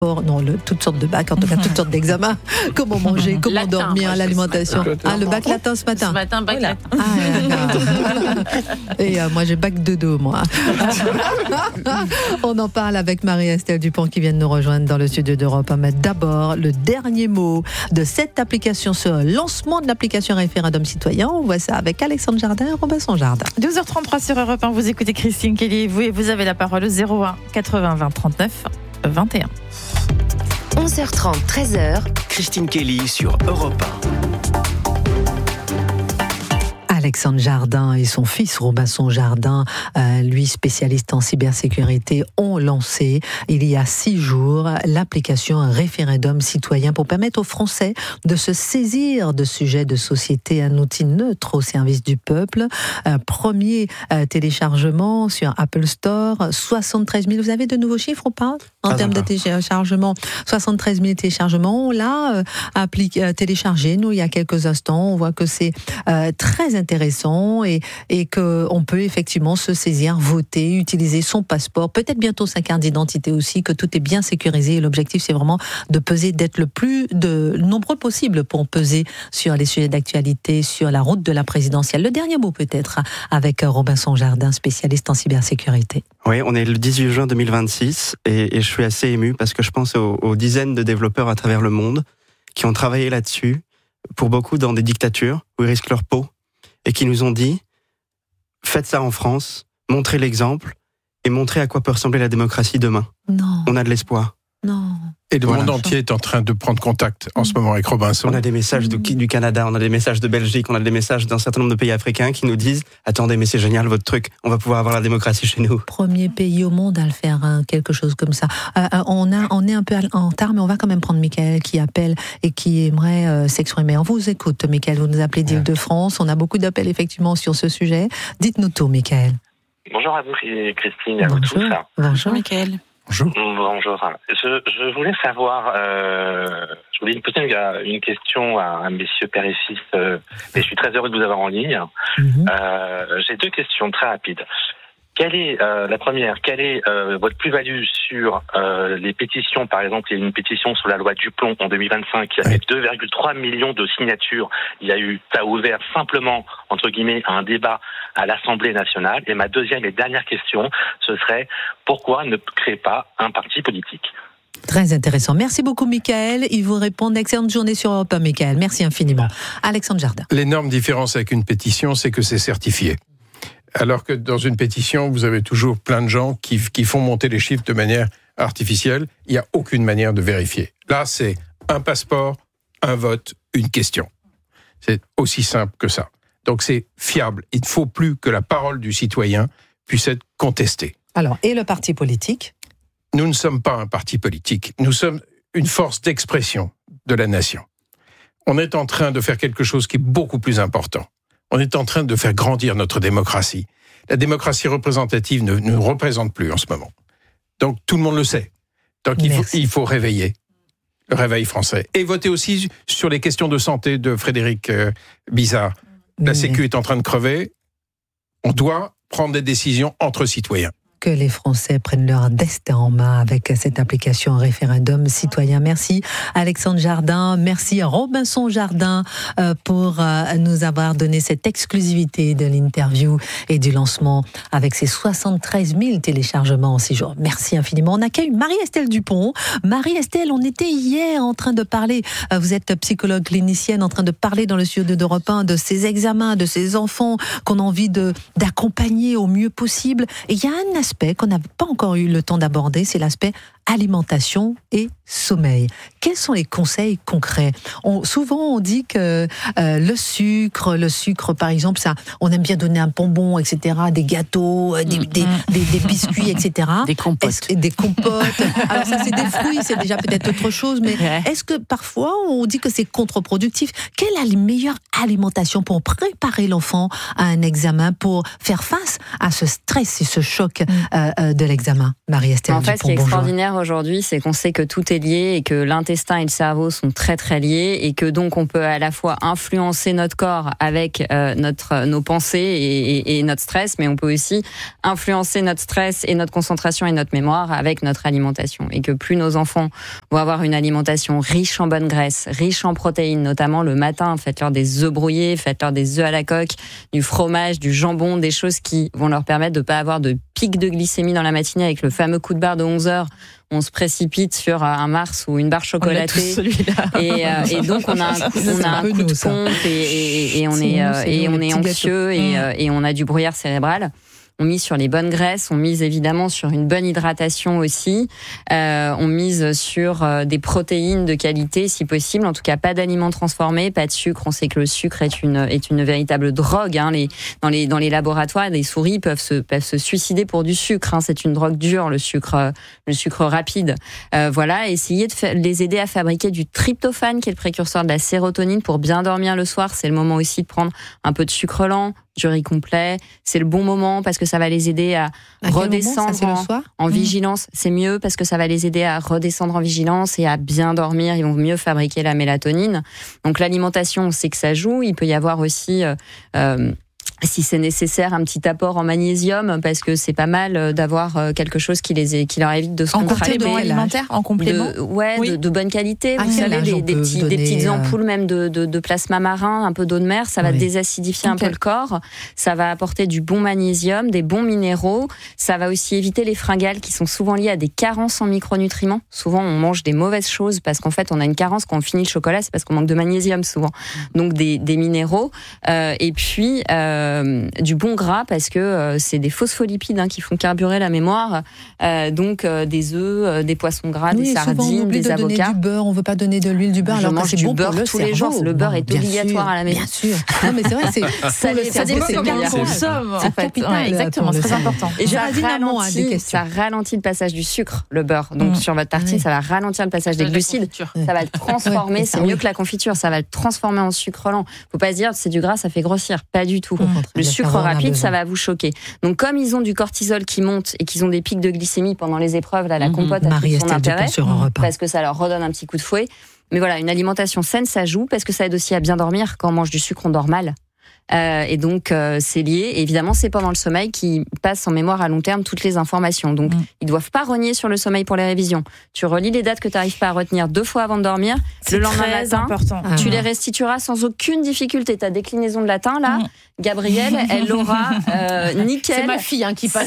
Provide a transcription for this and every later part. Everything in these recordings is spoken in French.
Non, toutes sortes de bacs, en tout cas toutes sortes d'examens. Comment manger, comment latin, l'alimentation, l'alimentation. Le bac latin ce matin. Ce matin, bac latin. Et moi, j'ai bac de dos, moi. On en parle avec Marie-Estelle Dupont qui vient de nous rejoindre dans le studio d'Europe 1. Mais d'abord, le dernier mot de cette application, sur le lancement de l'application Référendum Citoyen. On voit ça avec Alexandre Jardin et Robinson Jardin. 12h33 sur Europe 1, vous écoutez Christine Kelly. Vous avez la parole au 01 80 20 39 21. 11h30, 13h. Christine Kelly sur Europe 1. Alexandre Jardin et son fils Robinson Jardin, lui spécialiste en cybersécurité, ont lancé il y a 6 jours l'application Référendum Citoyen pour permettre aux Français de se saisir de sujets de société, un outil neutre au service du peuple. Premier téléchargement sur Apple Store, 73 000. Vous avez de nouveaux chiffres ou pas en termes de téléchargement? 73 000 téléchargements. On l'a téléchargé, nous, il y a quelques instants. On voit que c'est très intéressant et qu'on peut effectivement se saisir, voter, utiliser son passeport, peut-être bientôt sa carte d'identité aussi, que tout est bien sécurisé. Et l'objectif, c'est vraiment de peser, d'être le plus nombreux possible pour peser sur les sujets d'actualité, sur la route de la présidentielle. Le dernier mot peut-être avec Robinson Jardin, spécialiste en cybersécurité. Oui, on est le 18 juin 2026 et je suis assez ému parce que je pense aux dizaines de développeurs à travers le monde qui ont travaillé là-dessus, pour beaucoup dans des dictatures où ils risquent leur peau, et qui nous ont dit « Faites ça en France, montrez l'exemple et montrez à quoi peut ressembler la démocratie demain. » Non. On a de l'espoir. Non. Et le monde entier est en train de prendre contact en ce moment avec Robinson. On a des messages du Canada, on a des messages de Belgique, on a des messages d'un certain nombre de pays africains qui nous disent « Attendez, mais c'est génial votre truc, on va pouvoir avoir la démocratie chez nous. » Premier pays au monde à le faire, quelque chose comme ça. On est un peu en retard, mais on va quand même prendre Mickaël qui appelle et qui aimerait s'exprimer. On vous écoute, Mickaël, vous nous appelez d'Île-de-France. On a beaucoup d'appels effectivement sur ce sujet. Dites-nous tout, Mickaël. Bonjour à vous, Christine, et à vous tous. Bonjour, Mickaël. Bonjour. Bonjour. Je voulais savoir, je voulais poser une question à messieurs père et fils, et je suis très heureux de vous avoir en ligne. J'ai 2 questions très rapides. Quelle est la première? Quelle est votre plus-value sur les pétitions? Par exemple, il y a une pétition sur la loi Duplon en 2025 qui avait 2,3 millions de signatures. Ça a ouvert simplement, entre guillemets, un débat à l'Assemblée nationale. Et ma deuxième et dernière question, ce serait pourquoi ne créer pas un parti politique? Très intéressant. Merci beaucoup, Mickaël. Il vous répond. Excellente journée sur Europe 1, Mickaël. Merci infiniment. Alexandre Jardin. L'énorme différence avec une pétition, c'est que c'est certifié. Alors que dans une pétition, vous avez toujours plein de gens qui font monter les chiffres de manière artificielle. Il n'y a aucune manière de vérifier. Là, c'est un passeport, un vote, une question. C'est aussi simple que ça. Donc c'est fiable. Il ne faut plus que la parole du citoyen puisse être contestée. Alors, et le parti politique ? Nous ne sommes pas un parti politique. Nous sommes une force d'expression de la nation. On est en train de faire quelque chose qui est beaucoup plus important. On est en train de faire grandir notre démocratie. La démocratie représentative ne nous représente plus en ce moment. Donc tout le monde le sait. Donc il faut réveiller le réveil français. Et voter aussi sur les questions de santé de Frédéric Bizarre. La Sécu est en train de crever. On doit prendre des décisions entre citoyens. Que les Français prennent leur destin en main avec cette application Référendum Citoyen. Merci Alexandre Jardin, merci Robinson Jardin pour nous avoir donné cette exclusivité de l'interview et du lancement avec ces 73 000 téléchargements en 6 jours. Merci infiniment. On accueille Marie-Estelle Dupont. Marie-Estelle, on était hier en train de parler, vous êtes psychologue clinicienne, en train de parler dans le studio d'Europe 1 de ces examens, de ces enfants qu'on a envie d'accompagner au mieux possible. Et il y a un aspect qu'on n'a pas encore eu le temps d'aborder, c'est l'aspect alimentation et sommeil. Quels sont les conseils concrets ? Souvent, on dit que le sucre, par exemple, ça, on aime bien donner un bonbon, etc., des gâteaux, des biscuits, etc. Des compotes. Des compotes. Alors ça, c'est des fruits, c'est déjà peut-être autre chose, mais est-ce que parfois, on dit que c'est contre-productif ? Quelle est la meilleure alimentation pour préparer l'enfant à un examen, pour faire face à ce stress et ce choc de l'examen ? Marie-Estelle En fait, Dupont, ce qui est extraordinaire faire aujourd'hui, c'est qu'on sait que tout est lié et que l'intestin et le cerveau sont très très liés et que donc on peut à la fois influencer notre corps avec nos pensées et notre stress, mais on peut aussi influencer notre stress et notre concentration et notre mémoire avec notre alimentation. Et que plus nos enfants vont avoir une alimentation riche en bonnes graisses, riche en protéines, notamment le matin, faites-leur des œufs brouillés, faites-leur des œufs à la coque, du fromage, du jambon, des choses qui vont leur permettre de ne pas avoir de pic de glycémie dans la matinée avec le fameux coup de barre de 11h. On se précipite sur un Mars ou une barre chocolatée. Et donc on a un coup de pompe et on est anxieux et on a du brouillard cérébral. On mise sur les bonnes graisses, on mise évidemment sur une bonne hydratation aussi, on mise sur des protéines de qualité si possible, en tout cas pas d'aliments transformés, pas de sucre. On sait que le sucre est une véritable drogue. Dans les laboratoires, des souris peuvent se suicider pour du sucre. C'est une drogue dure, le sucre rapide. Essayer de les aider à fabriquer du tryptophane, qui est le précurseur de la sérotonine, pour bien dormir le soir. C'est le moment aussi de prendre un peu de sucre lent, du riz complet. C'est le bon moment parce que ça va les aider à redescendre en vigilance. C'est mieux parce que ça va les aider à redescendre en vigilance et à bien dormir. Ils vont mieux fabriquer la mélatonine. Donc l'alimentation, on sait que ça joue. Il peut y avoir aussi si c'est nécessaire, un petit apport en magnésium, parce que c'est pas mal d'avoir quelque chose qui leur évite de se contracter. En complément de bonne qualité. Vous savez, des petites ampoules même de plasma marin, un peu d'eau de mer, ça va désacidifier un peu le corps. Ça va apporter du bon magnésium, des bons minéraux. Ça va aussi éviter les fringales qui sont souvent liées à des carences en micronutriments. Souvent, on mange des mauvaises choses parce qu'en fait, on a une carence quand on finit le chocolat, c'est parce qu'on manque de magnésium souvent. Donc, des minéraux. Et puis, du bon gras, parce que c'est des phospholipides qui font carburer la mémoire. Donc des œufs, des poissons gras, des sardines, des avocats. Donner du beurre, on veut pas donner de l'huile, du beurre. Je mange du beurre tous les jours. Le beurre est obligatoire à la maison. Bien sûr. Non, mais c'est vrai, ça dépend comment on consomme. C'est capital. Exactement, c'est très important. Et ça ralentit le passage du sucre, le beurre. Donc sur votre tartine, ça va ralentir le passage des glucides. Ça va le transformer. C'est mieux que la confiture. Ça va le transformer en sucre lent. Faut pas se dire c'est du gras, ça fait grossir. Pas du tout. Le sucre rapide, ça va vous choquer. Donc, comme ils ont du cortisol qui monte et qu'ils ont des pics de glycémie pendant les épreuves, là, la compote a tout son intérêt, parce que ça leur redonne un petit coup de fouet. Mais voilà, une alimentation saine, ça joue, parce que ça aide aussi à bien dormir. Quand on mange du sucre, on dort mal. Et donc, c'est lié. Et évidemment, c'est pendant le sommeil qu'ils passent en mémoire à long terme toutes les informations. Donc, ils doivent pas renier sur le sommeil pour les révisions. Tu relis les dates que tu n'arrives pas à retenir 2 fois avant de dormir. Le lendemain matin, tu les restitueras sans aucune difficulté. Ta déclinaison de latin, là, Gabrielle, elle l'aura nickel. C'est ma fille qui passe.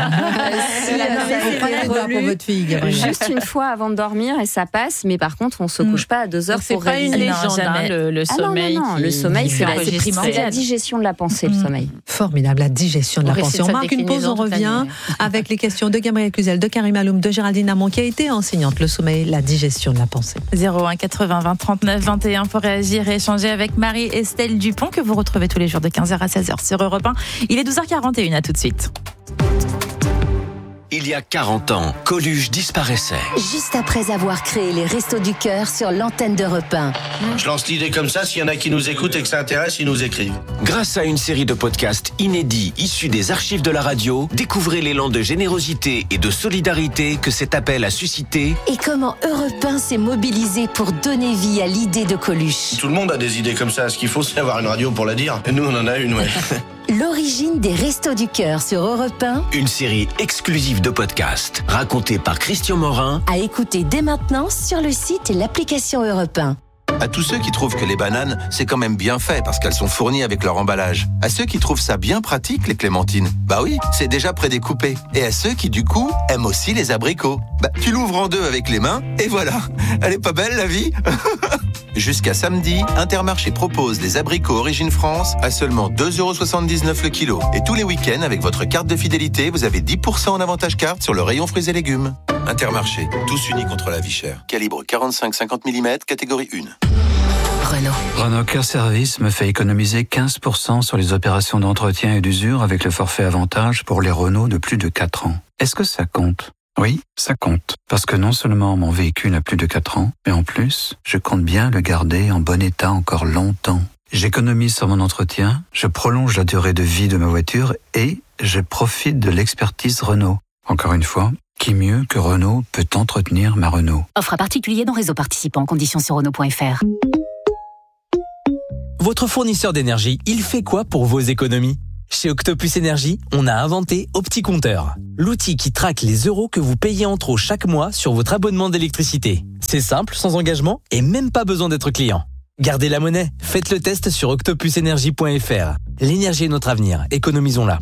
Pour votre fille, Gabrielle. Juste une fois avant de dormir et ça passe. Mais par contre, on se couche pas à 2 heures pour réviser. C'est pas une légende, le sommeil. Non, le sommeil, c'est la digestion de la pensée, le sommeil. Formidable, la digestion de la pensée. On marque une pause, on revient avec les questions de Gabrielle Cluzel, de Karim Aloum, de Géraldine Amon, qui a été enseignante. Le sommeil, la digestion de la pensée. 01 80 20 39 21 pour réagir et échanger avec Marie-Estelle Dupont, que vous retrouvez tous les jours de 15h à 16h sur Europe 1. Il est 12h41, à tout de suite. Il y a 40 ans, Coluche disparaissait. Juste après avoir créé les Restos du Cœur sur l'antenne d'Europe 1. Je lance l'idée comme ça, s'il y en a qui nous écoutent et que ça intéresse, ils nous écrivent. Grâce à une série de podcasts inédits issus des archives de la radio, découvrez l'élan de générosité et de solidarité que cet appel a suscité. Et comment Europe 1 s'est mobilisé pour donner vie à l'idée de Coluche. Tout le monde a des idées comme ça, ce qu'il faut c'est avoir une radio pour la dire. Et nous on en a une, ouais. L'origine des Restos du Cœur sur Europe 1. Une série exclusive de podcasts racontée par Christian Morin. À écouter dès maintenant sur le site et l'application Europe 1. À tous ceux qui trouvent que les bananes, c'est quand même bien fait parce qu'elles sont fournies avec leur emballage. À ceux qui trouvent ça bien pratique, les clémentines. Bah oui, c'est déjà prédécoupé. Et à ceux qui, du coup, aiment aussi les abricots. Bah, tu l'ouvres en 2 avec les mains, et voilà. Elle est pas belle, la vie? Jusqu'à samedi, Intermarché propose les abricots Origine France à seulement 2,79€ le kilo. Et tous les week-ends, avec votre carte de fidélité, vous avez 10% en avantage carte sur le rayon fruits et légumes. Intermarché, tous unis contre la vie chère. Calibre 45-50 mm, catégorie 1. Renault Care Service me fait économiser 15% sur les opérations d'entretien et d'usure avec le forfait avantage pour les Renault de plus de 4 ans. Est-ce que ça compte ? Oui, ça compte. Parce que non seulement mon véhicule a plus de 4 ans, mais en plus, je compte bien le garder en bon état encore longtemps. J'économise sur mon entretien, je prolonge la durée de vie de ma voiture et je profite de l'expertise Renault. Encore une fois, Qui mieux que Renault peut entretenir ma Renault? Offre à particulier dans réseau participant. Conditions sur Renault.fr. Votre fournisseur d'énergie, il fait quoi pour vos économies? Chez Octopus Énergie, on a inventé OptiCompteur, l'outil qui traque les euros que vous payez en trop chaque mois sur votre abonnement d'électricité. C'est simple, sans engagement et même pas besoin d'être client. Gardez la monnaie, faites le test sur octopusenergie.fr. L'énergie est notre avenir, économisons-la.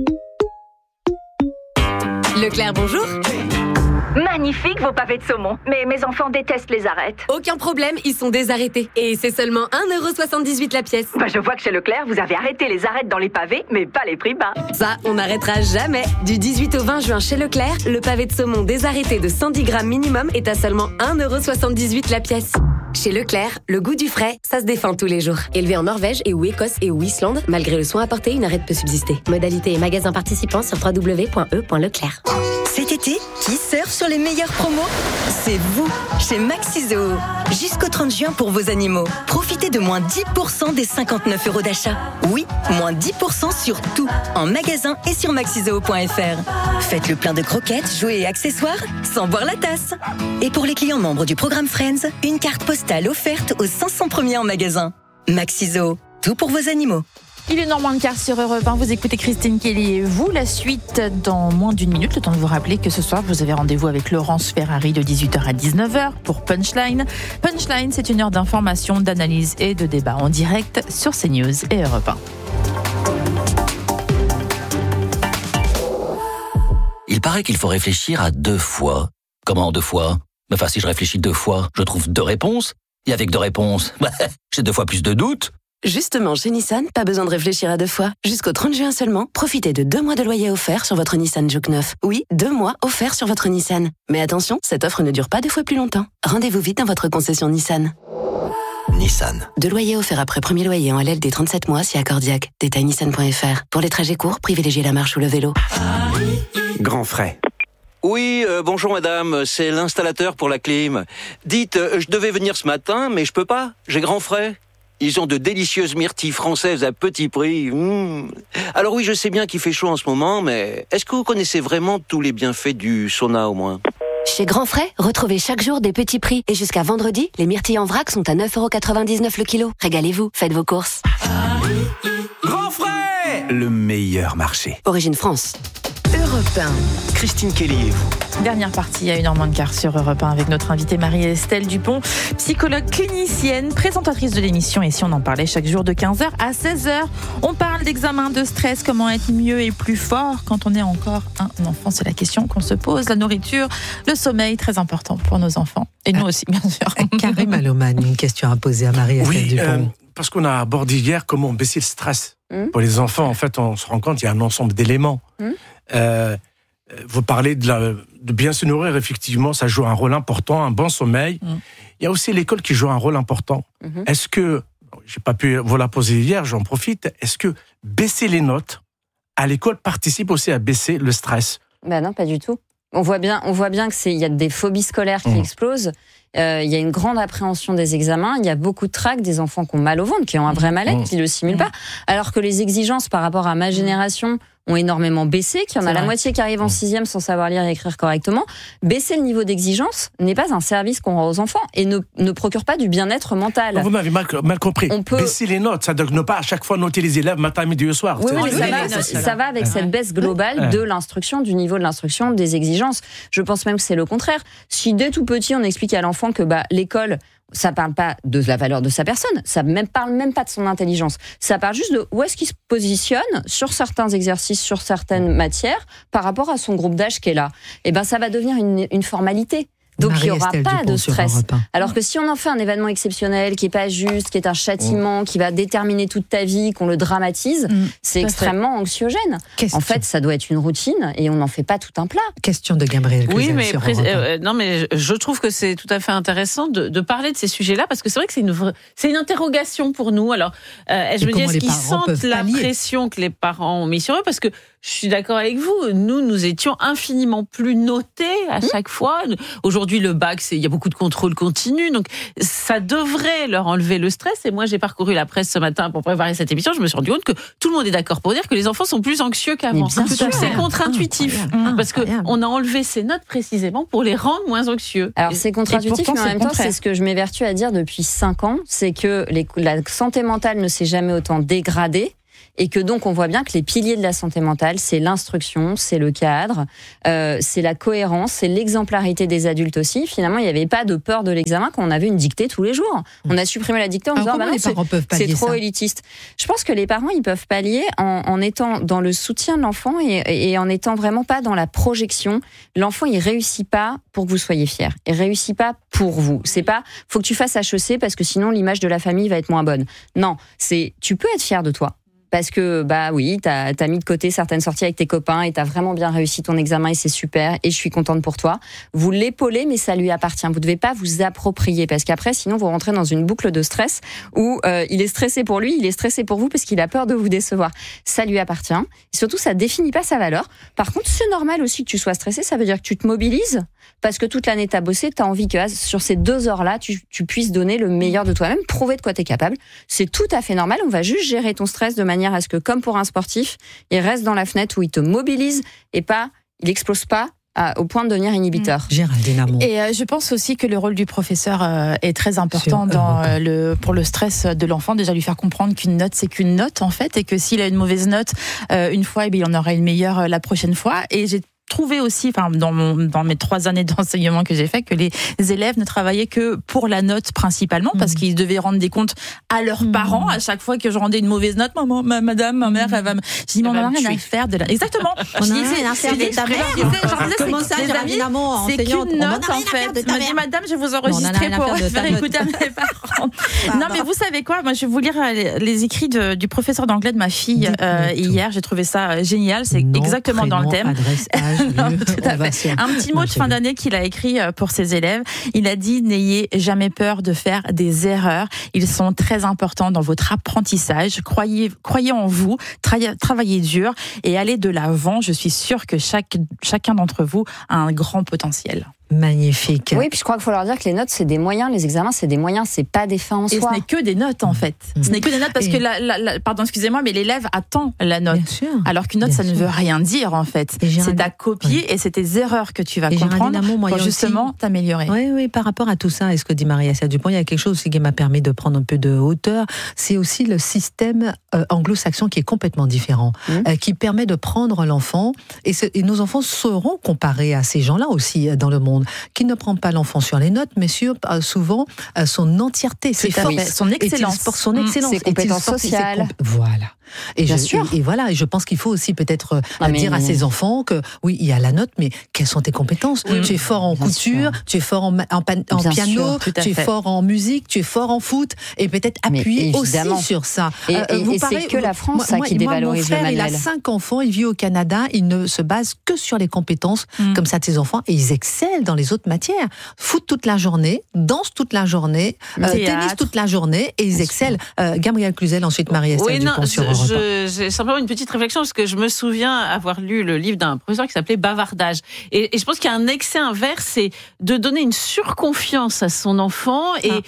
Leclerc, bonjour. Magnifique vos pavés de saumon, mais mes enfants détestent les arêtes. Aucun problème, ils sont désarrêtés. Et c'est seulement 1,78€ la pièce. Je vois que chez Leclerc, vous avez arrêté les arêtes dans les pavés, mais pas les prix bas. Ça, on n'arrêtera jamais. Du 18 au 20 juin chez Leclerc, le pavé de saumon désarrêté de 110 grammes minimum est à seulement 1,78€ la pièce. Chez Leclerc, le goût du frais, ça se défend tous les jours. Élevé en Norvège et ou Écosse et ou Islande, malgré le soin apporté, une arête peut subsister. Modalité et magasins participants sur www.e.leclerc. Cet été, qui surfe sur les meilleures promos? C'est vous, chez Maxizo. Jusqu'au 30 juin pour vos animaux. Profitez de moins 10% des 59 € d'achat. Oui, moins 10% sur tout, en magasin et sur maxizoo.fr. Faites le plein de croquettes, jouets et accessoires sans boire la tasse. Et pour les clients membres du programme Friends, une carte postale offerte aux 500 premiers en magasin. Maxizo, tout pour vos animaux. Il est Normand Car sur Europe 1, vous écoutez Christine Kelly et vous, la suite dans moins d'une minute. Le temps de vous rappeler que ce soir, vous avez rendez-vous avec Laurence Ferrari de 18h à 19h pour Punchline. Punchline, c'est une heure d'information, d'analyse et de débat en direct sur CNews et Europe 1. Il paraît qu'il faut réfléchir à 2 fois. Comment 2 fois? Enfin, si je réfléchis 2 fois, je trouve 2 réponses. Et avec 2 réponses, j'ai 2 fois plus de doutes. Justement, chez Nissan, pas besoin de réfléchir à 2 fois. Jusqu'au 30 juin seulement, profitez de 2 mois de loyer offert sur votre Nissan Juke 9. Oui, 2 mois offerts sur votre Nissan. Mais attention, cette offre ne dure pas 2 fois plus longtemps. Rendez-vous vite dans votre concession Nissan. Nissan. 2 loyers offerts après premier loyer en LL des 37 mois si accordiaque. Détail nissan.fr. Pour les trajets courts, privilégiez la marche ou le vélo. Grand frais. Oui, bonjour madame, c'est l'installateur pour la clim. Dites, je devais venir ce matin, mais je peux pas, j'ai grand frais. Ils ont de délicieuses myrtilles françaises à petit prix. Alors oui, je sais bien qu'il fait chaud en ce moment, mais est-ce que vous connaissez vraiment tous les bienfaits du sauna au moins? Chez Grand Frais, retrouvez chaque jour des petits prix. Et jusqu'à vendredi, les myrtilles en vrac sont à 9,99€ le kilo. Régalez-vous, faites vos courses. Grand Frais, le meilleur marché. Origine France. Europe 1. Christine Kelly et vous. Dernière partie à 1h moins de quart sur Europe 1 avec notre invitée Marie-Estelle Dupont, psychologue clinicienne, présentatrice de l'émission. Et si on en parlait chaque jour de 15h à 16h, on parle d'examen, de stress, comment être mieux et plus fort quand on est encore un enfant. C'est la question qu'on se pose. La nourriture, le sommeil, très important pour nos enfants. Et nous aussi, bien sûr. Karim Aloman, une question à poser à Marie-Estelle Dupont. Parce qu'on a abordé hier comment baisser le stress. Pour les enfants, en fait, on se rend compte qu'il y a un ensemble d'éléments. Vous parlez de bien se nourrir, effectivement, ça joue un rôle important, un bon sommeil. Il y a aussi l'école qui joue un rôle important. Est-ce que, j'ai pas pu vous la poser hier, j'en profite, est-ce que baisser les notes à l'école participe aussi à baisser le stress? Non, pas du tout. On voit bien que il y a des phobies scolaires qui explosent. Il y a une grande appréhension des examens. Il y a beaucoup de trac, des enfants qui ont mal au ventre, qui ont un vrai mal-être, qui le simulent pas. Alors que les exigences par rapport à ma génération ont énormément baissé, qu'il y en a la moitié qui arrivent en 6e sans savoir lire et écrire correctement. Baisser le niveau d'exigence n'est pas un service qu'on rend aux enfants et ne procure pas du bien-être mental. Vous m'avez mal compris. Baisser les notes, ça doit ne pas à chaque fois noter les élèves matin, midi et soir. Oui, ça va avec cette baisse globale de l'instruction, du niveau de l'instruction, des exigences. Je pense même que c'est le contraire. Si dès tout petit, on explique à l'enfant que l'école, ça parle pas de la valeur de sa personne, ça parle même pas de son intelligence. Ça parle juste de où est-ce qu'il se positionne sur certains exercices, sur certaines matières, par rapport à son groupe d'âge qui est là. Et ça va devenir une formalité. Donc il n'y aura pas de stress. Alors que si on en fait un événement exceptionnel, qui n'est pas juste, qui est un châtiment, qui va déterminer toute ta vie, qu'on le dramatise, c'est extrêmement anxiogène. En fait, ça doit être une routine et on n'en fait pas tout un plat. Question de Gabriel. Oui, mais je trouve que c'est tout à fait intéressant de parler de ces sujets-là parce que c'est vrai que c'est une interrogation pour nous. Alors, je me dis, est-ce qu'ils sentent la pression que les parents ont mis sur eux? Parce que Je suis d'accord avec vous. Nous étions infiniment plus notés à chaque fois. Aujourd'hui, le bac, il y a beaucoup de contrôle continu. Donc, ça devrait leur enlever le stress. Et moi, j'ai parcouru la presse ce matin pour préparer cette émission. Je me suis rendu compte que tout le monde est d'accord pour dire que les enfants sont plus anxieux qu'avant. C'est contre-intuitif. Parce qu'on a enlevé ces notes précisément pour les rendre moins anxieux. Alors, c'est contre-intuitif, mais en même temps, c'est ce que je m'évertue à dire depuis 5 ans. C'est que la santé mentale ne s'est jamais autant dégradée. Et que donc on voit bien que les piliers de la santé mentale, c'est l'instruction, c'est le cadre, c'est la cohérence, c'est l'exemplarité des adultes aussi. Finalement, il n'y avait pas de peur de l'examen quand on avait une dictée tous les jours. On a supprimé la dictée en disant non, c'est trop élitiste. Je pense que les parents, ils peuvent pallier en étant dans le soutien de l'enfant et en étant vraiment pas dans la projection. L'enfant, il réussit pas pour que vous soyez fiers. Il réussit pas pour vous. C'est pas faut que tu fasses HEC parce que sinon l'image de la famille va être moins bonne. Non, c'est tu peux être fier de toi. Parce que, oui, t'as mis de côté certaines sorties avec tes copains et t'as vraiment bien réussi ton examen et c'est super et je suis contente pour toi. Vous l'épaulez, mais ça lui appartient. Vous devez pas vous approprier parce qu'après, sinon, vous rentrez dans une boucle de stress où il est stressé pour lui, il est stressé pour vous parce qu'il a peur de vous décevoir. Ça lui appartient. Et surtout, ça définit pas sa valeur. Par contre, c'est normal aussi que tu sois stressé. Ça veut dire que tu te mobilises parce que toute l'année t'as bossé, t'as envie que sur ces 2 heures-là, tu puisses donner le meilleur de toi-même, prouver de quoi t'es capable. C'est tout à fait normal. On va juste gérer ton stress de manière à ce que, comme pour un sportif, il reste dans la fenêtre où il te mobilise et pas, il explose pas au point de devenir inhibiteur. Géraldine Amont. Et je pense aussi que le rôle du professeur est très important pour le stress de l'enfant. Déjà lui faire comprendre qu'une note, c'est qu'une note en fait, et que s'il a une mauvaise note une fois, il en aura une meilleure la prochaine fois. Et j'ai trouvé aussi, dans mes 3 années d'enseignement que j'ai fait, que les élèves ne travaillaient que pour la note principalement, parce qu'ils devaient rendre des comptes à leurs parents à chaque fois que je rendais une mauvaise note. Maman, madame, ma mère, elle va me... Je dis, maman, on n'a rien à faire de la... Exactement. On a rien à faire de ta mère. Comment ça, Géraldine Amont, enseignante? C'est qu'une note, en fait. Elle m'a dit, madame, je vais vous enregistrer pour faire écouter à mes parents. Non, mais vous savez quoi? Moi, je vais vous lire les écrits du professeur d'anglais de ma fille hier. J'ai trouvé ça génial. C'est exactement dans le thème. Un petit mot de fin d'année qu'il a écrit pour ses élèves. Il a dit: n'ayez jamais peur de faire des erreurs. Ils sont très importants dans votre apprentissage. Croyez en vous, travaillez dur et allez de l'avant. Je suis sûre que chacun d'entre vous a un grand potentiel. Magnifique. Oui, puis je crois qu'il faut leur dire que les notes, c'est des moyens, les examens, c'est des moyens, c'est pas des fins en soi. Et ce n'est que des notes, en fait. Ce n'est que des notes parce que, pardon, excusez-moi, mais l'élève attend la note. Bien sûr. Alors qu'une note, ça ne veut rien dire, en fait. C'est ta copie et c'est tes erreurs que tu vas comprendre pour justement t'améliorer. Oui, par rapport à tout ça, et ce que dit Marie-Estelle Dupont, il y a quelque chose aussi qui m'a permis de prendre un peu de hauteur. C'est aussi le système anglo-saxon qui est complètement différent, qui permet de prendre l'enfant, et nos enfants seront comparés à ces gens-là aussi dans le monde, qui ne prend pas l'enfant sur les notes, mais sur souvent son entièreté, ses forces, son excellence, ses compétences sociales. Voilà. Et voilà, et je pense qu'il faut aussi peut-être dire à ses enfants que oui, il y a la note, mais quelles sont tes compétences? Tu es fort en couture, tu es fort en piano, tu es fort en musique, tu es fort en foot, et peut-être appuyer aussi sur ça. Et c'est que la France qui dévalorise le manuel. Il a 5 enfants, il vit au Canada, il ne se base que sur les compétences comme ça de ses enfants, et ils excellent dans les autres matières. Foot toute la journée, danse toute la journée, tennis toute la journée, et ils excellent. Gabriel Cluzel, ensuite Marie-Estelle Dupont sur Europe 1. J'ai simplement une petite réflexion, parce que je me souviens avoir lu le livre d'un professeur qui s'appelait Bavardage. Et je pense qu'il y a un excès inverse, c'est de donner une surconfiance à son enfant.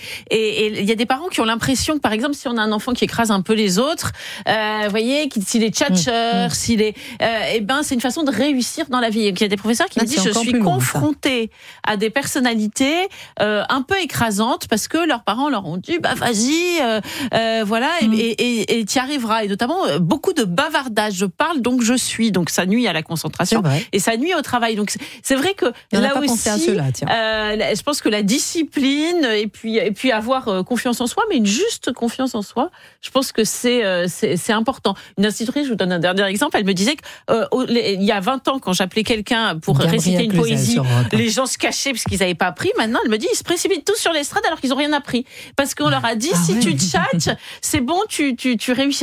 Et il y a des parents qui ont l'impression que, par exemple, si on a un enfant qui écrase un peu les autres, vous voyez, s'il est tchatcheur, s'il est... c'est une façon de réussir dans la vie. Il y a des professeurs qui me disent, je suis confronté à des personnalités un peu écrasantes parce que leurs parents leur ont dit vas-y voilà et tu y arriveras, et notamment beaucoup de bavardage, je parle donc je suis, donc ça nuit à la concentration et ça nuit au travail, donc c'est vrai que là aussi je pense que la discipline et puis avoir confiance en soi, mais une juste confiance en soi, je pense que c'est important. Une institutrice, je vous donne un dernier exemple, elle me disait il y a 20 ans, quand j'appelais quelqu'un pour réciter une poésie, les gens se cachaient parce qu'ils n'avaient pas appris. Maintenant, elle me dit, ils se précipitent tous sur l'estrade alors qu'ils n'ont rien appris. Parce qu'on leur a dit, si tu tchatches, c'est bon, tu réussiras. Bah non,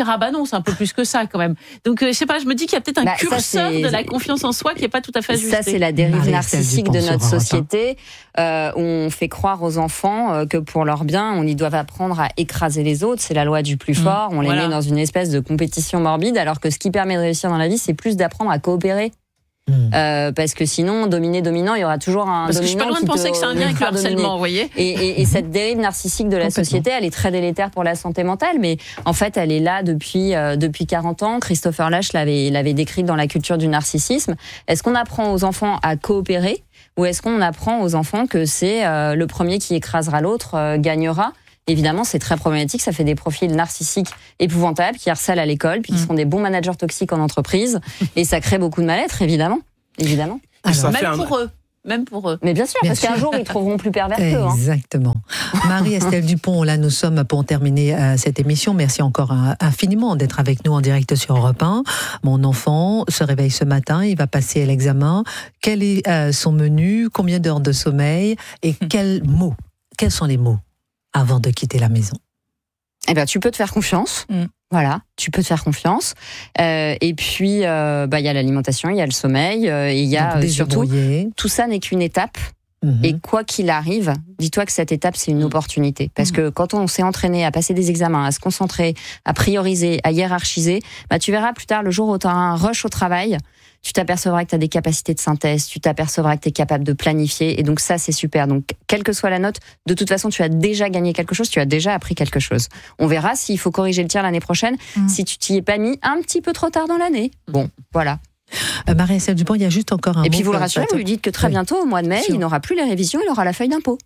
non, c'est un peu plus que ça quand même. Donc je sais pas, je me dis qu'il y a peut-être un curseur de la confiance en soi qui est pas tout à fait ajusté. Ça, c'est la dérive narcissique de notre société. Où on fait croire aux enfants que pour leur bien, ils doivent apprendre à écraser les autres. C'est la loi du plus fort. On les met dans une espèce de compétition morbide, alors que ce qui permet de réussir dans la vie, c'est plus d'apprendre à coopérer. Parce que sinon, dominant, il y aura toujours un parce dominant. Que je suis pas loin de penser que c'est un lien avec le harcèlement, vous voyez. Et cette dérive narcissique de la société, elle est très délétère pour la santé mentale, mais en fait, elle est là depuis 40 ans. Christopher Lasch l'avait décrite dans La culture du narcissisme. Est-ce qu'on apprend aux enfants à coopérer, ou est-ce qu'on apprend aux enfants que c'est le premier qui écrasera l'autre gagnera? Évidemment, c'est très problématique. Ça fait des profils narcissiques épouvantables qui harcèlent à l'école, puis qui sont des bons managers toxiques en entreprise. Et ça crée beaucoup de mal-être, évidemment. Alors, même pour eux. Mais bien sûr, parce qu'un jour, ils trouveront plus pervers qu'eux. Exactement. Marie-Estelle Dupont, là, nous sommes pour terminer cette émission. Merci encore infiniment d'être avec nous en direct sur Europe 1. Mon enfant se réveille ce matin, il va passer l'examen. Quel est son menu? Combien d'heures de sommeil? Et quels sont les mots avant de quitter la maison? Eh ben, tu peux te faire confiance. Voilà, tu peux te faire confiance. Et puis, il y a l'alimentation, il y a le sommeil, et il y a surtout, tout ça n'est qu'une étape. Et quoi qu'il arrive, dis-toi que cette étape, c'est une opportunité. Parce que quand on s'est entraîné à passer des examens, à se concentrer, à prioriser, à hiérarchiser, tu verras plus tard, le jour où tu auras un rush au travail, tu t'apercevras que tu as des capacités de synthèse, tu t'apercevras que tu es capable de planifier, et donc ça, c'est super. Donc, quelle que soit la note, de toute façon, tu as déjà gagné quelque chose, tu as déjà appris quelque chose. On verra s'il faut corriger le tir l'année prochaine, si tu t'y es pas mis un petit peu trop tard dans l'année. Bon, voilà. Marie-Estelle Dupont, il y a juste encore un mot. Et puis vous le rassurez, vous lui dites que très bientôt, au mois de mai, il n'aura plus les révisions, il aura la feuille d'impôt.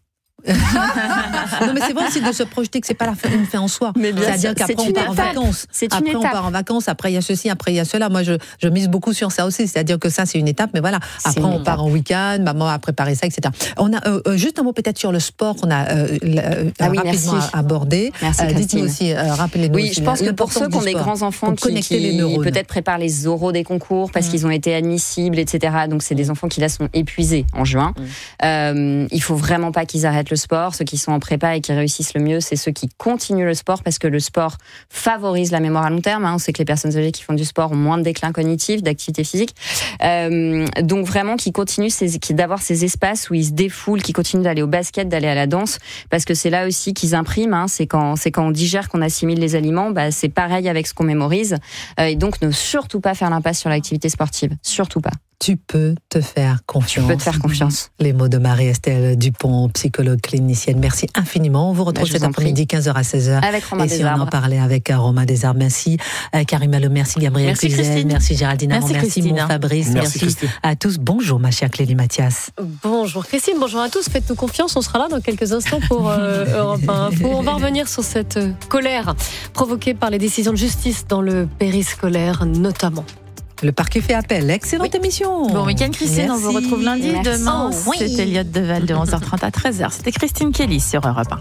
Non, mais c'est vrai aussi de se projeter que c'est pas une fin en soi. C'est-à-dire qu'après on part en vacances. Après on part en vacances, après il y a ceci, après il y a cela. Moi je mise beaucoup sur ça aussi. C'est-à-dire que ça c'est une étape, mais voilà. Après on part en week-end, maman a préparé ça, etc. On a juste un mot peut-être sur le sport qu'on a rapidement abordé. Dites-nous aussi, rappelez-nous. Oui, je pense que pour ceux qui ont des grands enfants qui peut-être préparent les oraux des concours parce qu'ils ont été admissibles, etc. Donc c'est des enfants qui là sont épuisés en juin. Il faut vraiment pas qu'ils arrêtent le sport. Ceux qui sont en prépa et qui réussissent le mieux, c'est ceux qui continuent le sport, parce que le sport favorise la mémoire à long terme. On sait que les personnes âgées qui font du sport ont moins de déclin cognitif, d'activité physique. Donc vraiment, qui continuent d'avoir ces espaces où ils se défoulent, qui continuent d'aller au basket, d'aller à la danse, parce que c'est là aussi qu'ils impriment. C'est quand on digère, qu'on assimile les aliments. C'est pareil avec ce qu'on mémorise. Et donc, ne surtout pas faire l'impasse sur l'activité sportive. Surtout pas. Tu peux te faire confiance. Tu peux te faire confiance. Les mots de Marie-Estelle Dupont, psychologue clinicienne. Merci infiniment. On vous retrouve cet après-midi, 15h à 16h. Avec Romain Desarbres. On en parlait avec Romain Desarbres. Merci Karima Le, merci Gabriel Cluzel, merci Géraldine Amand, merci mon Fabrice, merci à tous. Bonjour ma chère Clélie Mathias. Bonjour Christine, bonjour à tous. Faites-nous confiance, on sera là dans quelques instants pour Europe 1 Info. On va revenir sur cette colère provoquée par les décisions de justice dans le périscolaire notamment. Le parquet fait appel. Excellente émission. Bon week-end Christine, on vous retrouve lundi. Merci. Demain, c'est Elliot Deval de 11h30 à 13h. C'était Christine Kelly sur Europe 1.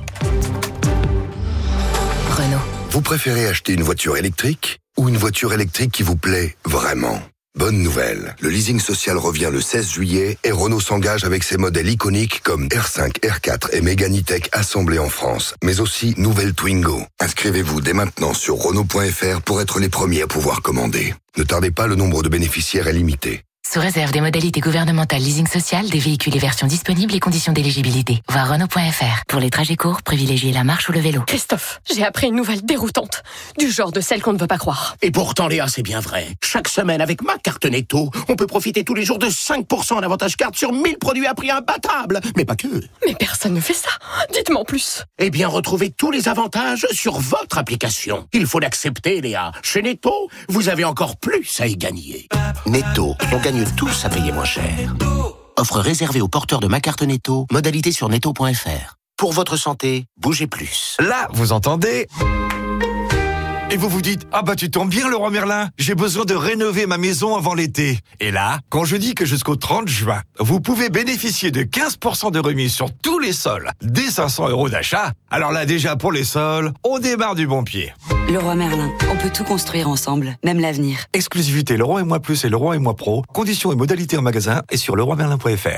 Renault. Vous préférez acheter une voiture électrique ou une voiture électrique qui vous plaît vraiment ? Bonne nouvelle, le leasing social revient le 16 juillet et Renault s'engage avec ses modèles iconiques comme R5, R4 et Mégane E-Tech assemblés en France, mais aussi nouvelle Twingo. Inscrivez-vous dès maintenant sur Renault.fr pour être les premiers à pouvoir commander. Ne tardez pas, le nombre de bénéficiaires est limité. Sous réserve des modalités gouvernementales leasing social, des véhicules et versions disponibles et conditions d'éligibilité. Voir Renault.fr. Pour les trajets courts, privilégiez la marche ou le vélo. Christophe, j'ai appris une nouvelle déroutante. Du genre de celle qu'on ne veut pas croire. Et pourtant, Léa, c'est bien vrai. Chaque semaine, avec ma carte Netto, on peut profiter tous les jours de 5% d'avantage carte sur 1000 produits à prix imbattable. Mais pas que. Mais personne ne fait ça. Dites-moi en plus. Eh bien, retrouvez tous les avantages sur votre application. Il faut l'accepter, Léa. Chez Netto, vous avez encore plus à y gagner. Netto, on gagne tous à payer moins cher. Offre réservée aux porteurs de ma carte Netto, modalité sur netto.fr. Pour votre santé, bougez plus. Là, vous entendez ? Et vous vous dites, ah bah tu tombes bien Leroy Merlin, j'ai besoin de rénover ma maison avant l'été. Et là, quand je dis que jusqu'au 30 juin, vous pouvez bénéficier de 15% de remise sur tous les sols, dès 500 € d'achat, alors là déjà pour les sols, on démarre du bon pied. Leroy Merlin, on peut tout construire ensemble, même l'avenir. Exclusivité Leroy et Moi Plus et Leroy et Moi Pro, conditions et modalités en magasin et sur leroymerlin.fr.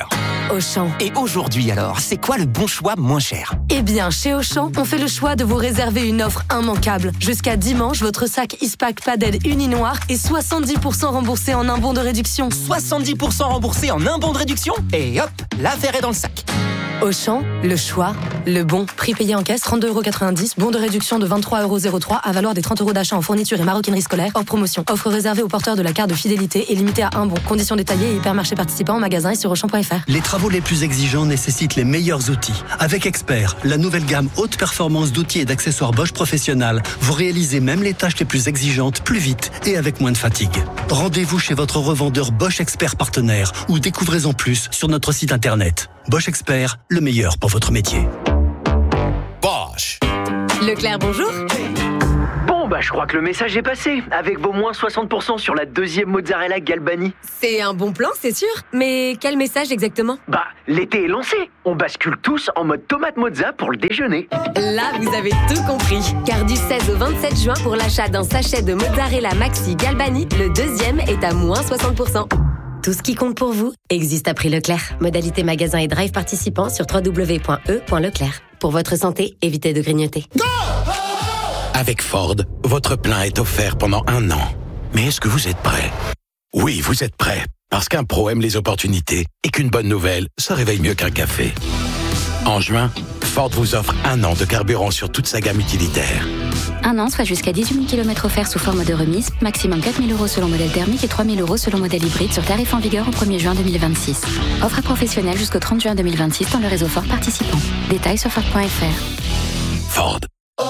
Auchan. Et aujourd'hui alors, c'est quoi le bon choix moins cher ? Eh bien, chez Auchan, on fait le choix de vous réserver une offre immanquable. Jusqu'à dimanche, votre sac Ispac Padel Uninoir est 70% remboursé en un bon de réduction. 70% remboursé en un bon de réduction ? Et hop, l'affaire est dans le sac. Auchan, le choix, le bon. Prix payé en caisse, 32,90 €. Bon de réduction de 23,03 € à valeur des 30 € d'achat en fourniture et maroquinerie scolaire. Hors promotion. Offre réservée aux porteurs de la carte de fidélité et limitée à un bon. Conditions détaillées et hypermarchés participants en magasin et sur Auchan.fr. Les travaux les plus exigeants nécessitent les meilleurs outils. Avec Expert, la nouvelle gamme haute performance d'outils et d'accessoires Bosch Professionnal, vous réalisez même les tâches les plus exigeantes plus vite et avec moins de fatigue. Rendez-vous chez votre revendeur Bosch Expert partenaire ou découvrez-en plus sur notre site internet. Bosch Expert, le meilleur pour votre métier. Bosch. Leclerc, bonjour. Bon, je crois que le message est passé. Avec vos moins 60% sur la deuxième mozzarella Galbani. C'est un bon plan, c'est sûr. Mais quel message exactement ? L'été est lancé. On bascule tous en mode tomate mozza pour le déjeuner. Là, vous avez tout compris. Car du 16 au 27 juin, pour l'achat d'un sachet de mozzarella Maxi Galbani, le deuxième est à moins 60%. Tout ce qui compte pour vous existe à prix Leclerc. Modalité magasin et drive participants sur www.e.leclerc. Pour votre santé, évitez de grignoter. Avec Ford, votre plein est offert pendant 1 an. Mais est-ce que vous êtes prêt ? Oui, vous êtes prêt. Parce qu'un pro aime les opportunités et qu'une bonne nouvelle se réveille mieux qu'un café. En juin, Ford vous offre 1 an de carburant sur toute sa gamme utilitaire. 1 an, soit jusqu'à 18 000 km offerts sous forme de remise, maximum 4 000 € selon modèle thermique et 3 000 € selon modèle hybride sur tarif en vigueur au 1er juin 2026. Offre à professionnels jusqu'au 30 juin 2026 dans le réseau Ford participant. Détails sur Ford.fr. Ford.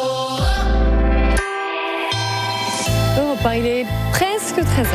Europe 1, il est presque 13h.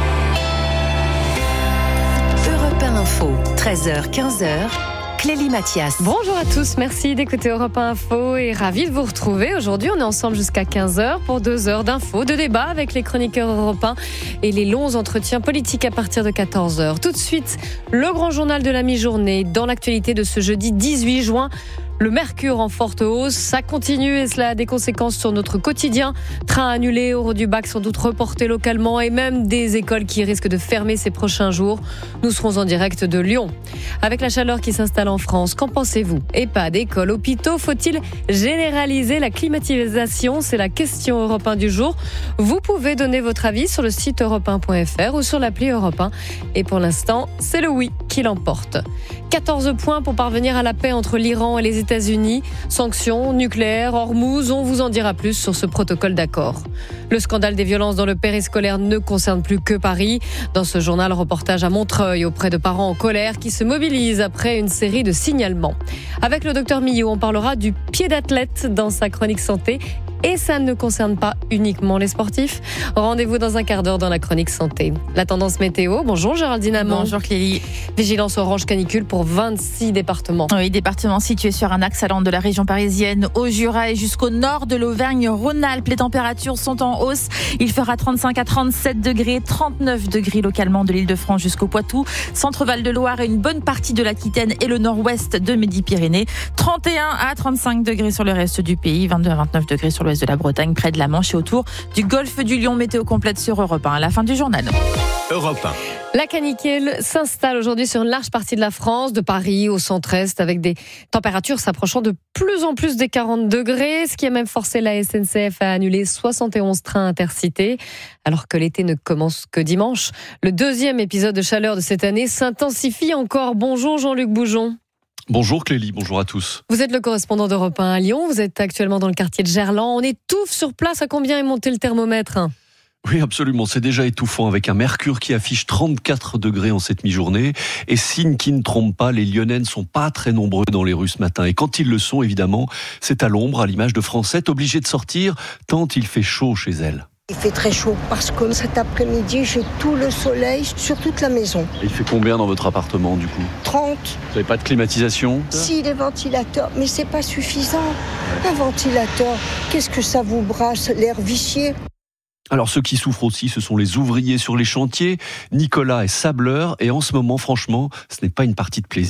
Europe 1 Info, 13h, 15h. Clélie Mathias. Bonjour à tous, merci d'écouter Europe 1 Info et ravi de vous retrouver. Aujourd'hui, on est ensemble jusqu'à 15h pour 2 heures d'infos, de débats avec les chroniqueurs européens et les longs entretiens politiques à partir de 14h. Tout de suite, le grand journal de la mi-journée dans l'actualité de ce jeudi 18 juin. Le mercure en forte hausse, ça continue et cela a des conséquences sur notre quotidien. Trains annulés, euros du bac sans doute reportés localement et même des écoles qui risquent de fermer ces prochains jours. Nous serons en direct de Lyon. Avec la chaleur qui s'installe en France, qu'en pensez-vous ? EHPAD, écoles, hôpitaux, faut-il généraliser la climatisation ? C'est la question Europe 1 du jour. Vous pouvez donner votre avis sur le site europe1.fr ou sur l'appli Europe 1. Et pour l'instant, c'est le oui qui l'emporte. 14 points pour parvenir à la paix entre l'Iran et les États-Unis. Sanctions, nucléaires, Hormuz, on vous en dira plus sur ce protocole d'accord. Le scandale des violences dans le périscolaire ne concerne plus que Paris. Dans ce journal, reportage à Montreuil auprès de parents en colère qui se mobilisent après une série de signalements. Avec le docteur Millot, on parlera du pied d'athlète dans sa chronique santé. Et ça ne concerne pas uniquement les sportifs. Rendez-vous dans un quart d'heure dans la chronique santé. La tendance météo, bonjour Géraldine Amand. Bonjour Clélie. Vigilance orange canicule pour 26 départements. Oui, départements situés sur un axe allant de la région parisienne au Jura et jusqu'au nord de l'Auvergne-Rhône-Alpes. Les températures sont en hausse. Il fera 35 à 37 degrés, 39 degrés localement de l'Île-de-France jusqu'au Poitou, Centre-Val de Loire et une bonne partie de l'Aquitaine et le nord-ouest de Midi-Pyrénées. 31 à 35 degrés sur le reste du pays, 22 à 29 degrés sur l'ouest de la Bretagne, près de la Manche et autour du golfe du Lion. Météo complète sur Europe 1 à la fin du journal. Europe 1. La canicule s'installe aujourd'hui sur une large partie de la France, de Paris au centre-est, avec des températures s'approchant de plus en plus des 40 degrés, ce qui a même forcé la SNCF à annuler 71 trains intercités, alors que l'été ne commence que dimanche. Le deuxième épisode de chaleur de cette année s'intensifie encore. Bonjour Jean-Luc Boujon. Bonjour Clélie, bonjour à tous. Vous êtes le correspondant d'Europe 1 à Lyon, vous êtes actuellement dans le quartier de Gerland. On étouffe sur place, à combien est monté le thermomètre ? Oui, absolument, c'est déjà étouffant avec un mercure qui affiche 34 degrés en cette mi-journée. Et signe qui ne trompe pas, les Lyonnais ne sont pas très nombreux dans les rues ce matin. Et quand ils le sont, évidemment, c'est à l'ombre, à l'image de Francette, obligée de sortir tant il fait chaud chez elle. Il fait très chaud parce que cet après-midi, j'ai tout le soleil sur toute la maison. Et il fait combien dans votre appartement du coup ? 30. Vous n'avez pas de climatisation ? Si, les ventilateurs, mais c'est pas suffisant. Un ventilateur, qu'est-ce que ça vous brasse, l'air vicié ? Alors ceux qui souffrent aussi, ce sont les ouvriers sur les chantiers. Nicolas est sableur et en ce moment, franchement, ce n'est pas une partie de plaisir.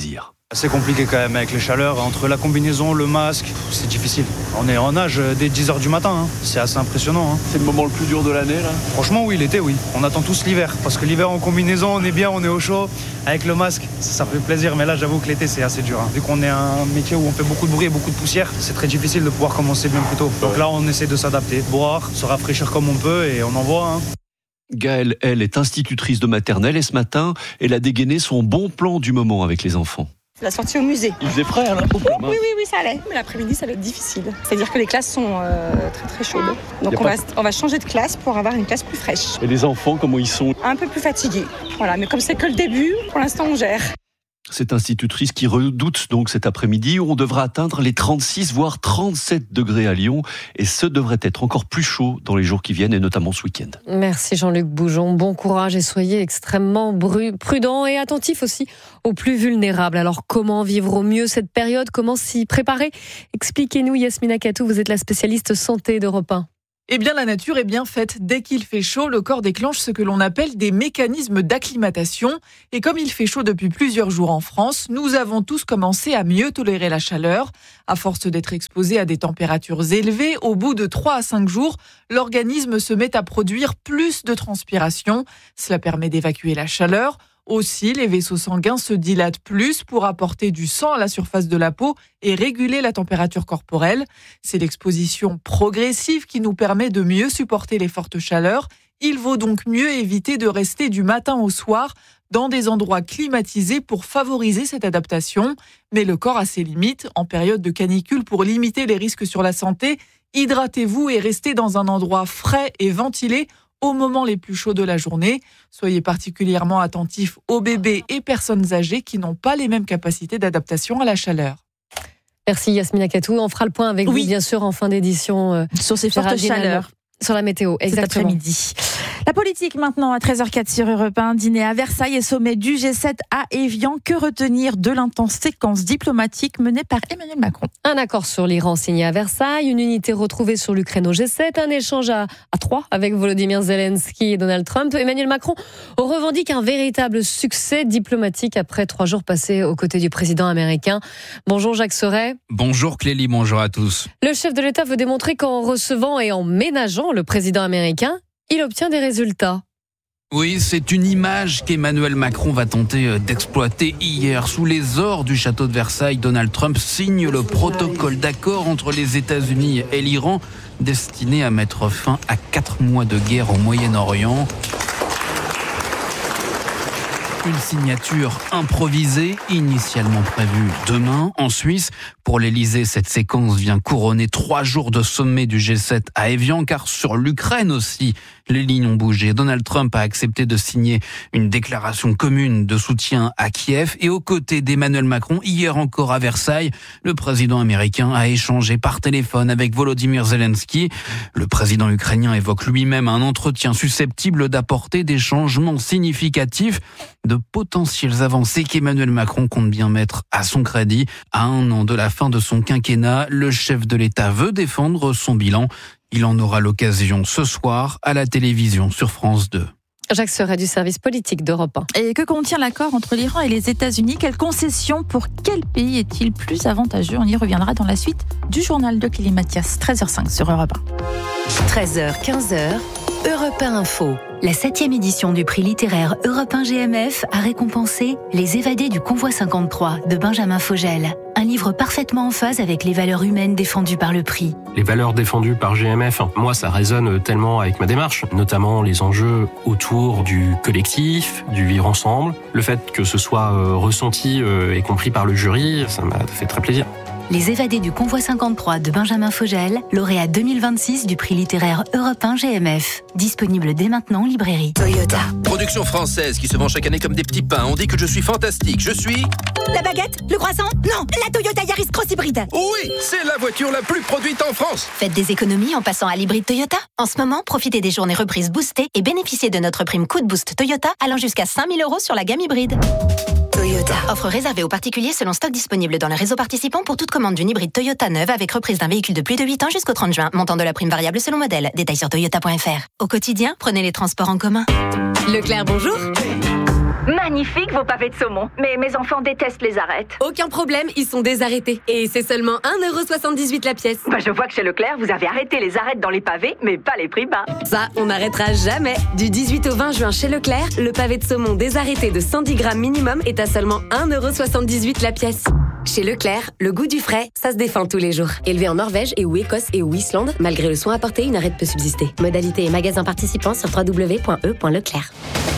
C'est compliqué quand même avec les chaleurs, entre la combinaison, le masque, c'est difficile. On est en nage dès 10h du matin, c'est assez impressionnant. C'est le moment le plus dur de l'année là ? Franchement oui, l'été oui. On attend tous l'hiver, parce que l'hiver en combinaison, on est bien, on est au chaud. Avec le masque, ça fait plaisir, mais là j'avoue que l'été c'est assez dur. Vu qu'on est un métier où on fait beaucoup de bruit et beaucoup de poussière, c'est très difficile de pouvoir commencer bien plus tôt. Donc là on essaie de s'adapter, boire, se rafraîchir comme on peut et on envoie. Gaëlle, elle, est institutrice de maternelle et ce matin, elle a dégainé son bon plan du moment avec les enfants. La sortie au musée. Il faisait frais là ? Oui, ça allait. Mais l'après-midi, ça va être difficile. C'est-à-dire que les classes sont très très chaudes. Donc on va changer de classe pour avoir une classe plus fraîche. Et les enfants, comment ils sont ? Un peu plus fatigués. Voilà, mais comme c'est que le début, pour l'instant on gère. Cette institutrice qui redoute donc cet après-midi où on devra atteindre les 36 voire 37 degrés à Lyon et ce devrait être encore plus chaud dans les jours qui viennent et notamment ce week-end. Merci Jean-Luc Boujon, bon courage et soyez extrêmement prudents et attentifs aussi aux plus vulnérables. Alors comment vivre au mieux cette période, comment s'y préparer ? Expliquez-nous Yasmina Katou, vous êtes la spécialiste santé d'Europe 1. Eh bien, la nature est bien faite. Dès qu'il fait chaud, le corps déclenche ce que l'on appelle des mécanismes d'acclimatation. Et comme il fait chaud depuis plusieurs jours en France, nous avons tous commencé à mieux tolérer la chaleur. À force d'être exposés à des températures élevées, au bout de 3 à 5 jours, l'organisme se met à produire plus de transpiration. Cela permet d'évacuer la chaleur. Aussi, les vaisseaux sanguins se dilatent plus pour apporter du sang à la surface de la peau et réguler la température corporelle. C'est l'exposition progressive qui nous permet de mieux supporter les fortes chaleurs. Il vaut donc mieux éviter de rester du matin au soir dans des endroits climatisés pour favoriser cette adaptation. Mais le corps a ses limites. En période de canicule, pour limiter les risques sur la santé, hydratez-vous et restez dans un endroit frais et ventilé aux moments les plus chauds de la journée. Soyez particulièrement attentifs aux bébés et personnes âgées qui n'ont pas les mêmes capacités d'adaptation à la chaleur. Merci Yasmina Katou. On fera le point avec vous, bien sûr, en fin d'édition. Sur ces fortes chaleurs. Sur la météo, exactement. Cet après-midi. La politique maintenant à 13h04 sur Europe 1, dîner à Versailles et sommet du G7 à Évian. Que retenir de l'intense séquence diplomatique menée par Emmanuel Macron ? Un accord sur l'Iran signé à Versailles, une unité retrouvée sur l'Ukraine au G7, un échange à 3 avec Volodymyr Zelensky et Donald Trump. Emmanuel Macron revendique un véritable succès diplomatique après 3 jours passés aux côtés du président américain. Bonjour Jacques Serret. Bonjour Clélie, bonjour à tous. Le chef de l'État veut démontrer qu'en recevant et en ménageant le président américain, il obtient des résultats. Oui, c'est une image qu'Emmanuel Macron va tenter d'exploiter hier. Sous les ors du château de Versailles, Donald Trump signe le protocole d'accord entre les États-Unis et l'Iran, destiné à mettre fin à 4 mois de guerre au Moyen-Orient. Une signature improvisée, initialement prévue demain en Suisse. Pour l'Elysée, cette séquence vient couronner 3 jours de sommet du G7 à Évian, car sur l'Ukraine aussi, les lignes ont bougé. Donald Trump a accepté de signer une déclaration commune de soutien à Kiev. Et aux côtés d'Emmanuel Macron, hier encore à Versailles, le président américain a échangé par téléphone avec Volodymyr Zelensky. Le président ukrainien évoque lui-même un entretien susceptible d'apporter des changements significatifs, de potentielles avancées qu'Emmanuel Macron compte bien mettre à son crédit. À 1 an de la fin de son quinquennat, le chef de l'État veut défendre son bilan. Il en aura l'occasion ce soir à la télévision sur France 2. Jacques Serret du service politique d'Europe 1. Et que contient l'accord entre l'Iran et les États-Unis ? Quelles concessions pour quel pays est-il plus avantageux ? On y reviendra dans la suite du journal de Clélie Mathias, 13h05 sur Europe 1. 13h, 15h, Europe 1 Info. La 7e édition du prix littéraire Europe 1 GMF a récompensé Les évadés du convoi 53 de Benjamin Fogel. Un livre parfaitement en phase avec les valeurs humaines défendues par le prix. Les valeurs défendues par GMF, moi ça résonne tellement avec ma démarche, notamment les enjeux autour du collectif, du vivre ensemble. Le fait que ce soit ressenti et compris par le jury, ça m'a fait très plaisir. Les évadés du convoi 53 de Benjamin Fogel, lauréat 2026 du prix littéraire Europe 1 GMF. Disponible dès maintenant en librairie. Toyota. Production française qui se vend chaque année comme des petits pains. On dit que je suis fantastique. Je suis... La baguette? Le croissant? Non, la Toyota Yaris Cross Hybride. Oui, c'est la voiture la plus produite en France. Faites des économies en passant à l'hybride Toyota. En ce moment, profitez des journées reprises boostées et bénéficiez de notre prime Coup de Boost Toyota allant jusqu'à 5 000 € sur la gamme hybride. Toyota. Offre réservée aux particuliers selon stock disponible dans le réseau participant pour toute commande d'une hybride Toyota neuve avec reprise d'un véhicule de plus de 8 ans jusqu'au 30 juin. Montant de la prime variable selon modèle. Détails sur toyota.fr. Au quotidien, prenez les transports en commun. Leclerc, bonjour. Magnifique vos pavés de saumon. Mais mes enfants détestent les arêtes. Aucun problème, ils sont désarrêtés. Et c'est seulement 1,78€ la pièce. Je vois que chez Leclerc, vous avez arrêté les arêtes dans les pavés, mais pas les prix bas. Ça, on n'arrêtera jamais. Du 18 au 20 juin chez Leclerc, le pavé de saumon désarrêté de 110 grammes minimum est à seulement 1,78€ la pièce. Chez Leclerc, le goût du frais, ça se défend tous les jours. Élevé en Norvège et ou Écosse et ou Islande, malgré le soin apporté, une arête peut subsister. Modalité et magasins participants sur www.e.leclerc.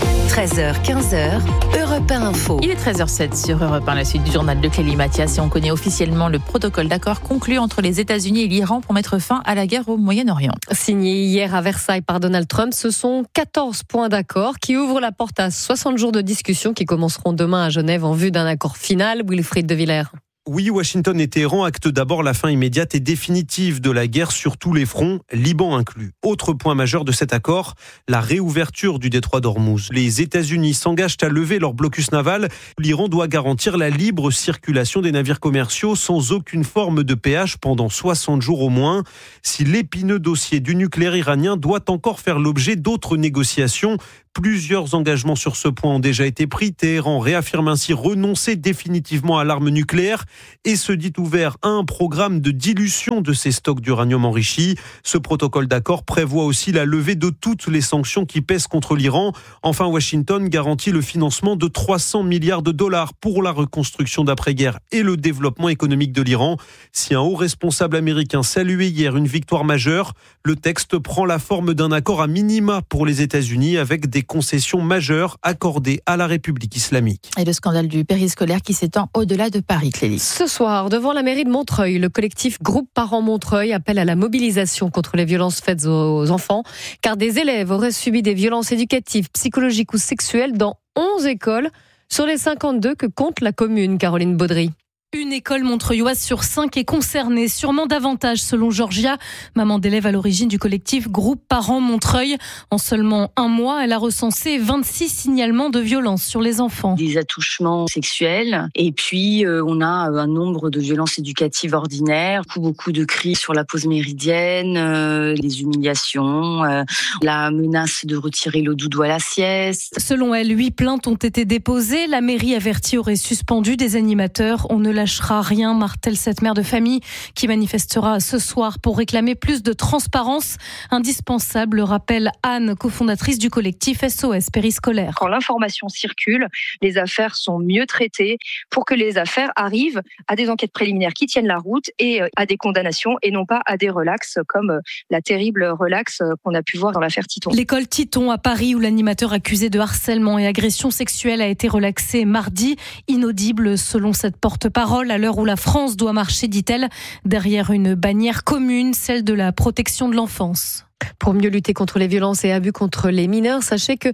13h, 15h, Europe 1 Info. Il est 13h07 sur Europe 1, la suite du journal de Clélie Mathias, et on connaît officiellement le protocole d'accord conclu entre les États-Unis et l'Iran pour mettre fin à la guerre au Moyen-Orient. Signé hier à Versailles par Donald Trump, ce sont 14 points d'accord qui ouvrent la porte à 60 jours de discussion qui commenceront demain à Genève en vue d'un accord final. Wilfried de Villers. Oui, Washington et Téhéran actent d'abord la fin immédiate et définitive de la guerre sur tous les fronts, Liban inclus. Autre point majeur de cet accord, la réouverture du détroit d'Ormuz. Les États-Unis s'engagent à lever leur blocus naval. L'Iran doit garantir la libre circulation des navires commerciaux sans aucune forme de péage pendant 60 jours au moins. Si l'épineux dossier du nucléaire iranien doit encore faire l'objet d'autres négociations, plusieurs engagements sur ce point ont déjà été pris. Téhéran réaffirme ainsi renoncer définitivement à l'arme nucléaire et se dit ouvert à un programme de dilution de ses stocks d'uranium enrichi. Ce protocole d'accord prévoit aussi la levée de toutes les sanctions qui pèsent contre l'Iran. Enfin, Washington garantit le financement de 300 milliards de dollars pour la reconstruction d'après-guerre et le développement économique de l'Iran. Si un haut responsable américain saluait hier une victoire majeure, le texte prend la forme d'un accord à minima pour les États-Unis avec des concessions majeures accordées à la République islamique. Et le scandale du périscolaire qui s'étend au-delà de Paris, Clélie. Ce soir, devant la mairie de Montreuil, le collectif Groupe Parents Montreuil appelle à la mobilisation contre les violences faites aux enfants, car des élèves auraient subi des violences éducatives, psychologiques ou sexuelles dans 11 écoles sur les 52 que compte la commune. Caroline Baudry. Une école montreuilloise sur 5 est concernée, sûrement davantage selon Georgia, maman d'élève à l'origine du collectif Groupe Parents Montreuil. En seulement un mois, elle a recensé 26 signalements de violences sur les enfants. Des attouchements sexuels et puis on a un nombre de violences éducatives ordinaires, beaucoup de cris sur la pause méridienne, les humiliations, la menace de retirer le doudou à la sieste. Selon elle, 8 plaintes ont été déposées. La mairie avertie aurait suspendu des animateurs. On ne lâchera rien, martèle cette mère de famille qui manifestera ce soir pour réclamer plus de transparence. Indispensable, rappelle Anne, cofondatrice du collectif SOS Périscolaire. Quand l'information circule, les affaires sont mieux traitées pour que les affaires arrivent à des enquêtes préliminaires qui tiennent la route et à des condamnations et non pas à des relax comme la terrible relax qu'on a pu voir dans l'affaire Titon. L'école Titon à Paris où l'animateur accusé de harcèlement et agression sexuelle a été relaxé mardi. Inaudible selon cette porte-parole à l'heure où la France doit marcher, dit-elle, derrière une bannière commune, celle de la protection de l'enfance. Pour mieux lutter contre les violences et abus contre les mineurs, sachez que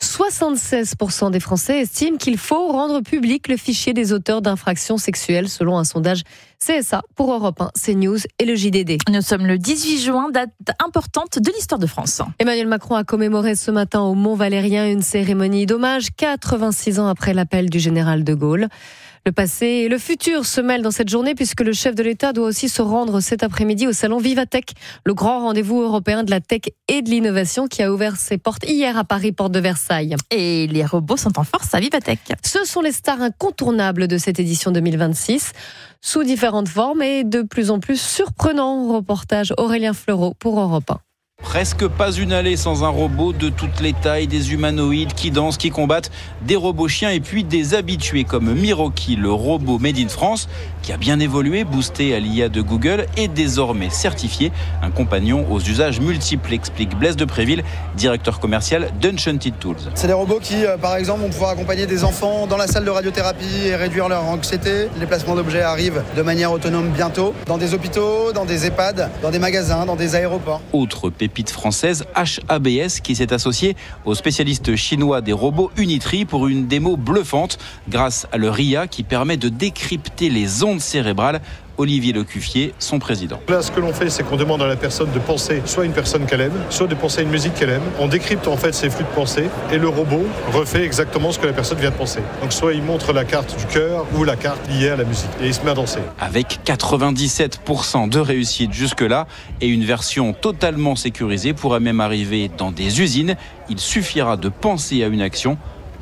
76% des Français estiment qu'il faut rendre public le fichier des auteurs d'infractions sexuelles selon un sondage CSA pour Europe 1, CNews et le JDD. Nous sommes le 18 juin, date importante de l'histoire de France. Emmanuel Macron a commémoré ce matin au Mont-Valérien une cérémonie d'hommage 86 ans après l'appel du général de Gaulle. Le passé et le futur se mêlent dans cette journée puisque le chef de l'État doit aussi se rendre cet après-midi au salon Vivatech, le grand rendez-vous européen de la tech et de l'innovation qui a ouvert ses portes hier à Paris, porte de Versailles. Et les robots sont en force à Vivatech. Ce sont les stars incontournables de cette édition 2026, sous différentes formes et de plus en plus surprenants. Reportage Aurélien Fleureau pour Europe 1. Presque pas une allée sans un robot de toutes les tailles, des humanoïdes qui dansent, qui combattent, des robots chiens et puis des habitués comme Miroki, le robot made in France, qui a bien évolué, boosté à l'IA de Google et désormais certifié, un compagnon aux usages multiples, explique Blaise de Préville, directeur commercial d'Enchanted Tools. C'est des robots qui, par exemple, vont pouvoir accompagner des enfants dans la salle de radiothérapie et réduire leur anxiété. Les placements d'objets arrivent de manière autonome bientôt, dans des hôpitaux, dans des EHPAD, dans des magasins, dans des aéroports. Autre pépite française, HABS, qui s'est associé aux spécialistes chinois des robots Unitree pour une démo bluffante grâce à leur IA qui permet de décrypter les ondes cérébrales. Olivier Lecuffier, son président. Là, ce que l'on fait, c'est qu'on demande à la personne de penser soit une personne qu'elle aime, soit de penser à une musique qu'elle aime. On décrypte en fait ses flux de pensée et le robot refait exactement ce que la personne vient de penser. Donc soit il montre la carte du cœur ou la carte liée à la musique et il se met à danser. Avec 97% de réussite jusque-là et une version totalement sécurisée pourrait même arriver dans des usines. Il suffira de penser à une action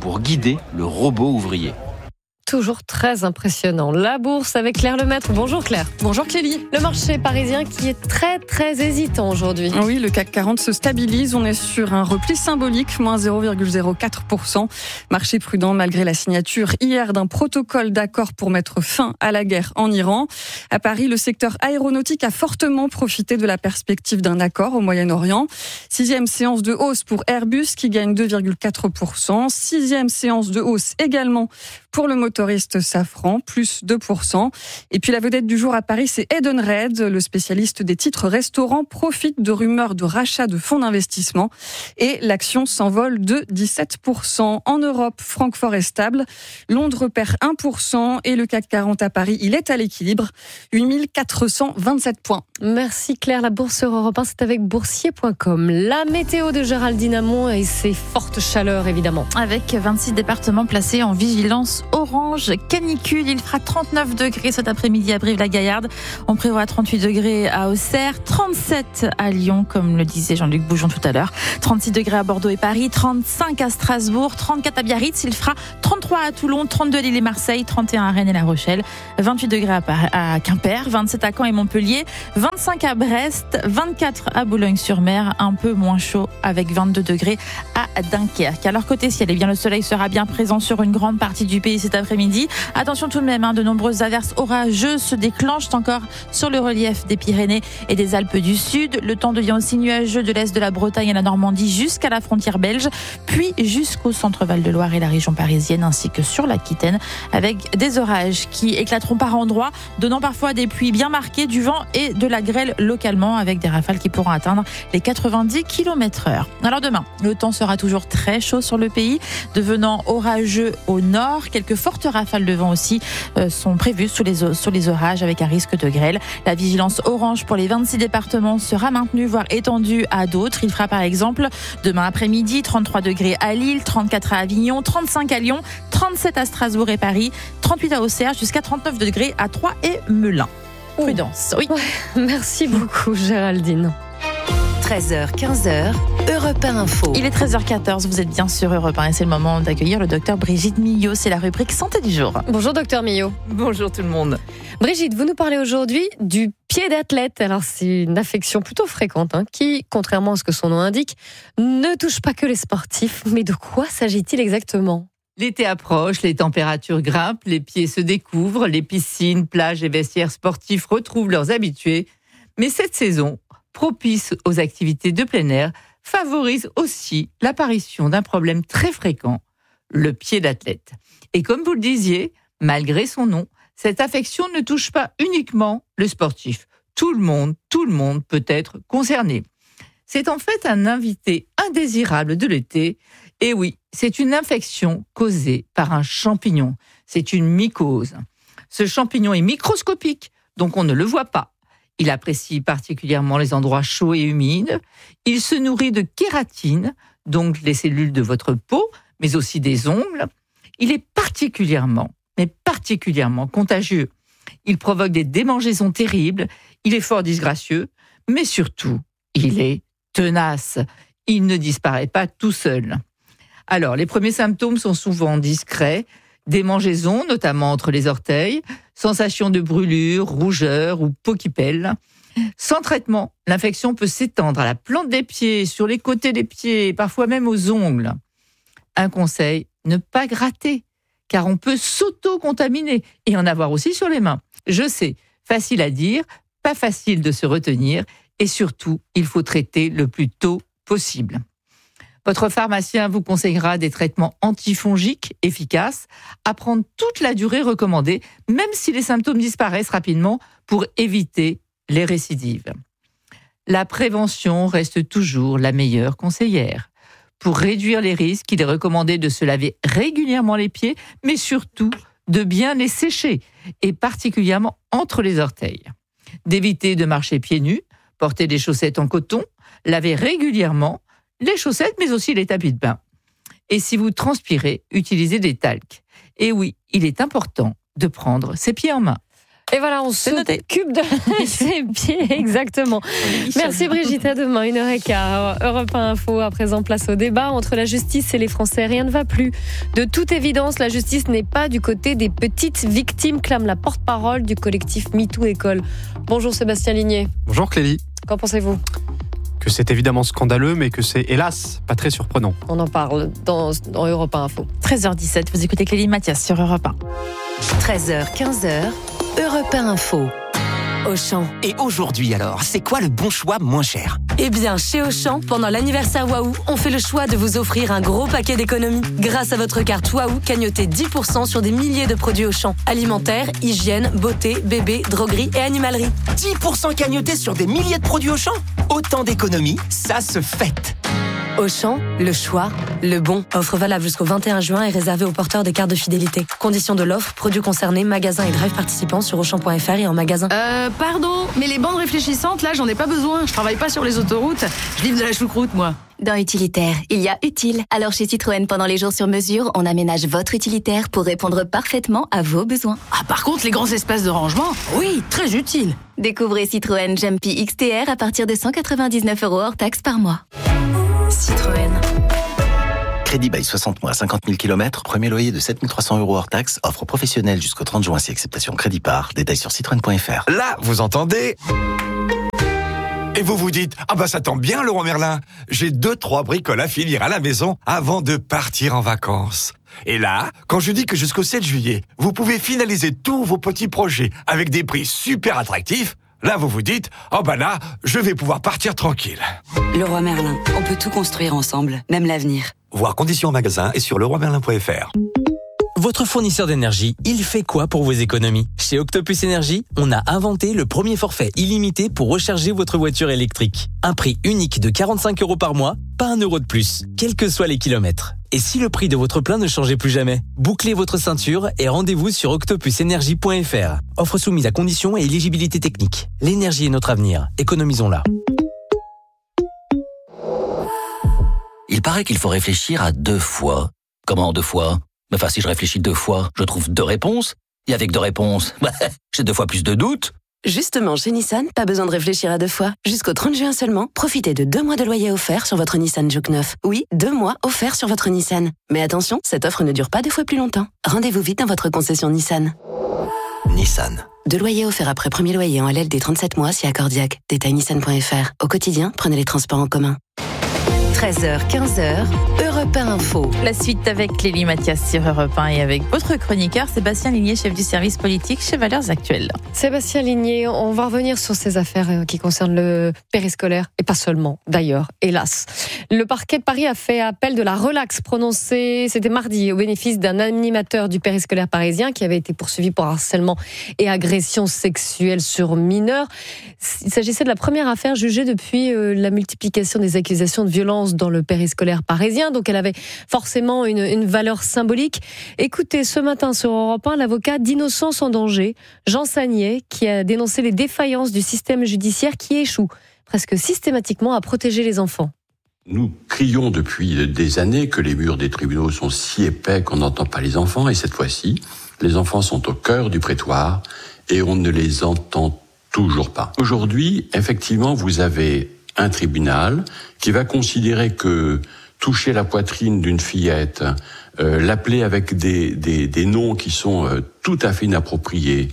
pour guider le robot ouvrier. Toujours très impressionnant. La bourse avec Claire Lemaître. Bonjour Claire. Bonjour Clélie. Le marché parisien qui est très hésitant aujourd'hui. Oui, le CAC 40 se stabilise. On est sur un repli symbolique, moins 0,04%. Marché prudent malgré la signature hier d'un protocole d'accord pour mettre fin à la guerre en Iran. À Paris, le secteur aéronautique a fortement profité de la perspective d'un accord au Moyen-Orient. 6e séance de hausse pour Airbus qui gagne 2,4%. 6e séance de hausse également pour le motoriste Safran, plus 2%. Et puis la vedette du jour à Paris, c'est Edenred. Le spécialiste des titres restaurants profite de rumeurs de rachat de fonds d'investissement. Et l'action s'envole de 17%. En Europe, Francfort est stable. Londres perd 1%. Et le CAC 40 à Paris, il est à l'équilibre. 8427 points. Merci Claire. La bourse sur Europe 1, c'est avec boursier.com. La météo de Géraldine Amont et ses fortes chaleurs, évidemment. Avec 26 départements placés en vigilance orange canicule. Il fera 39 degrés cet après-midi à Brive-la-Gaillarde. On prévoit 38 degrés à Auxerre, 37 à Lyon, comme le disait Jean-Luc Boujon tout à l'heure, 36 degrés à Bordeaux et Paris, 35 à Strasbourg, 34 à Biarritz. Il fera 33 à Toulon, 32 à Lille et Marseille, 31 à Rennes et La Rochelle, 28 degrés à Quimper, 27 à Caen et Montpellier, 25 à Brest, 24 à Boulogne-sur-Mer, un peu moins chaud avec 22 degrés à Dunkerque. Alors côté ciel, eh bien, le soleil sera bien présent sur une grande partie du pays cet après-midi. Attention tout de même, de nombreuses averses orageuses se déclenchent encore sur le relief des Pyrénées et des Alpes du Sud. Le temps devient aussi nuageux de l'est de la Bretagne et la Normandie jusqu'à la frontière belge, puis jusqu'au centre Val-de-Loire et la région parisienne, ainsi que sur l'Aquitaine, avec des orages qui éclateront par endroits, donnant parfois des pluies bien marquées, du vent et de la grêle localement, avec des rafales qui pourront atteindre les 90 km/h. Alors demain, le temps sera toujours très chaud sur le pays, devenant orageux au nord. Quelques fortes rafales de vent aussi sont prévues sous les orages, avec un risque de grêle. La vigilance orange pour les 26 départements sera maintenue, voire étendue à d'autres. Il fera par exemple demain après-midi 33 degrés à Lille, 34 à Avignon, 35 à Lyon, 37 à Strasbourg et Paris, 38 à Auxerre, jusqu'à 39 degrés à Troyes et Melun. Prudence. Oui. Ouais, merci beaucoup Géraldine. 13h-15h, Europe 1 Info. Il est 13h14, vous êtes bien sur Europe 1 et c'est le moment d'accueillir le docteur Brigitte Millot. C'est la rubrique Santé du jour. Bonjour docteur Millot. Bonjour tout le monde. Brigitte, vous nous parlez aujourd'hui du pied d'athlète. Alors c'est une affection plutôt fréquente qui, contrairement à ce que son nom indique, ne touche pas que les sportifs. Mais de quoi s'agit-il exactement ? L'été approche, les températures grimpent, les pieds se découvrent, les piscines, plages et vestiaires sportifs retrouvent leurs habitués. Mais cette saison, propice aux activités de plein air, favorise aussi l'apparition d'un problème très fréquent, le pied d'athlète. Et comme vous le disiez, malgré son nom, cette affection ne touche pas uniquement le sportif. Tout le monde peut être concerné. C'est en fait un invité indésirable de l'été. Et oui, c'est une infection causée par un champignon. C'est une mycose. Ce champignon est microscopique, donc on ne le voit pas. Il apprécie particulièrement les endroits chauds et humides. Il se nourrit de kératine, donc les cellules de votre peau, mais aussi des ongles. Il est particulièrement contagieux. Il provoque des démangeaisons terribles. Il est fort disgracieux, mais surtout, il est tenace. Il ne disparaît pas tout seul. Alors, les premiers symptômes sont souvent discrets. Démangeaisons, notamment entre les orteils, sensation de brûlure, rougeur ou peau qui pèle. Sans traitement, l'infection peut s'étendre à la plante des pieds, sur les côtés des pieds, parfois même aux ongles. Un conseil, ne pas gratter, car on peut s'auto-contaminer et en avoir aussi sur les mains. Je sais, facile à dire, pas facile de se retenir, et surtout, il faut traiter le plus tôt possible. Votre pharmacien vous conseillera des traitements antifongiques efficaces à prendre toute la durée recommandée, même si les symptômes disparaissent rapidement, pour éviter les récidives. La prévention reste toujours la meilleure conseillère. Pour réduire les risques, il est recommandé de se laver régulièrement les pieds, mais surtout de bien les sécher, et particulièrement entre les orteils. D'éviter de marcher pieds nus, porter des chaussettes en coton, laver régulièrement les chaussettes, mais aussi les tapis de bain. Et si vous transpirez, utilisez des talcs. Et oui, il est important de prendre ses pieds en main. Et voilà, on s'occupe de ses pieds, exactement. Merci Brigitte, à demain, 1h15. Europe 1 Info, à présent, place au débat. Entre la justice et les Français, rien ne va plus. De toute évidence, la justice n'est pas du côté des petites victimes, clame la porte-parole du collectif MeToo École. Bonjour Sébastien Ligné. Bonjour Clélie. Qu'en pensez-vous ? Que c'est évidemment scandaleux, mais que c'est hélas pas très surprenant. On en parle dans Europe 1 Info. 13h17, vous écoutez Clélie Mathias sur Europe 1. 13h, 15h, Europe 1 Info. Auchan. Et aujourd'hui alors, c'est quoi le bon choix moins cher ? Eh bien, chez Auchan, pendant l'anniversaire Waouh, on fait le choix de vous offrir un gros paquet d'économies. Grâce à votre carte Waouh, cagnotez 10% sur des milliers de produits Auchan. Alimentaire, hygiène, beauté, bébé, droguerie et animalerie. 10% cagnotés sur des milliers de produits Auchan ? Autant d'économies, ça se fête. Auchan, le choix, le bon. Offre valable jusqu'au 21 juin et réservée aux porteurs des cartes de fidélité. Conditions de l'offre, produits concernés, magasins et drive participants sur Auchan.fr et en magasin. Pardon, mais les bandes réfléchissantes, là, j'en ai pas besoin. Je travaille pas sur les autoroutes. Je livre de la choucroute, moi. Dans Utilitaire, il y a utile. Alors chez Citroën, pendant les jours sur mesure, on aménage votre utilitaire pour répondre parfaitement à vos besoins. Ah, par contre, les grands espaces de rangement, oui, très utile. Découvrez Citroën Jumpy XTR à partir de 199 € hors taxe par mois. Citroën. Crédit bail 60 mois, 50 000 km, premier loyer de 7 300 € hors taxe, offre professionnelle jusqu'au 30 juin si acceptation crédit par. Détails sur citroën.fr. Là, vous entendez ? Et vous vous dites, ah bah ça tombe bien Leroy Merlin, j'ai 2-3 bricoles à finir à la maison avant de partir en vacances. Et là, quand je dis que jusqu'au 7 juillet, vous pouvez finaliser tous vos petits projets avec des prix super attractifs, là vous vous dites, oh bah là, je vais pouvoir partir tranquille. Leroy Merlin, on peut tout construire ensemble, même l'avenir. Voir conditions en magasin et sur leroymerlin.fr. Votre fournisseur d'énergie, il fait quoi pour vos économies ? Chez Octopus Énergie, on a inventé le premier forfait illimité pour recharger votre voiture électrique. Un prix unique de 45 € par mois, pas 1 € de plus, quels que soient les kilomètres. Et si le prix de votre plein ne changeait plus jamais ? Bouclez votre ceinture et rendez-vous sur octopusenergie.fr. Offre soumise à conditions et éligibilité technique. L'énergie est notre avenir, économisons-la. Il paraît qu'il faut réfléchir à 2 fois. Comment 2 fois ? Enfin, si je réfléchis 2 fois, je trouve 2 réponses. Et avec 2 réponses, j'ai 2 fois plus de doutes. Justement, chez Nissan, pas besoin de réfléchir à 2 fois. Jusqu'au 30 juin seulement, profitez de 2 mois de loyer offert sur votre Nissan Juke 9. Oui, 2 mois offerts sur votre Nissan. Mais attention, cette offre ne dure pas 2 fois plus longtemps. Rendez-vous vite dans votre concession Nissan. Nissan. 2 loyers offerts après premier loyer en LLD 37 mois si accordiaque. Détail nissan.fr. Au quotidien, prenez les transports en commun. 13h, 15h, Europe 1 Info. La suite avec Clélie Mathias sur Europe 1 et avec votre chroniqueur Sébastien Ligné, chef du service politique chez Valeurs Actuelles. Sébastien Ligné, on va revenir sur ces affaires qui concernent le périscolaire et pas seulement, d'ailleurs, hélas. Le parquet de Paris a fait appel de la relaxe prononcée, c'était mardi, au bénéfice d'un animateur du périscolaire parisien qui avait été poursuivi pour harcèlement et agression sexuelle sur mineurs. Il s'agissait de la première affaire jugée depuis la multiplication des accusations de violence dans le périscolaire parisien, donc elle avait forcément une valeur symbolique. Écoutez, ce matin sur Europe 1, l'avocat d'Innocence en danger, Jean Sagnier, qui a dénoncé les défaillances du système judiciaire qui échoue presque systématiquement à protéger les enfants. Nous crions depuis des années que les murs des tribunaux sont si épais qu'on n'entend pas les enfants, et cette fois-ci, les enfants sont au cœur du prétoire et on ne les entend toujours pas. Aujourd'hui, effectivement, vous avez un tribunal qui va considérer que toucher la poitrine d'une fillette, l'appeler avec des noms qui sont tout à fait inappropriés,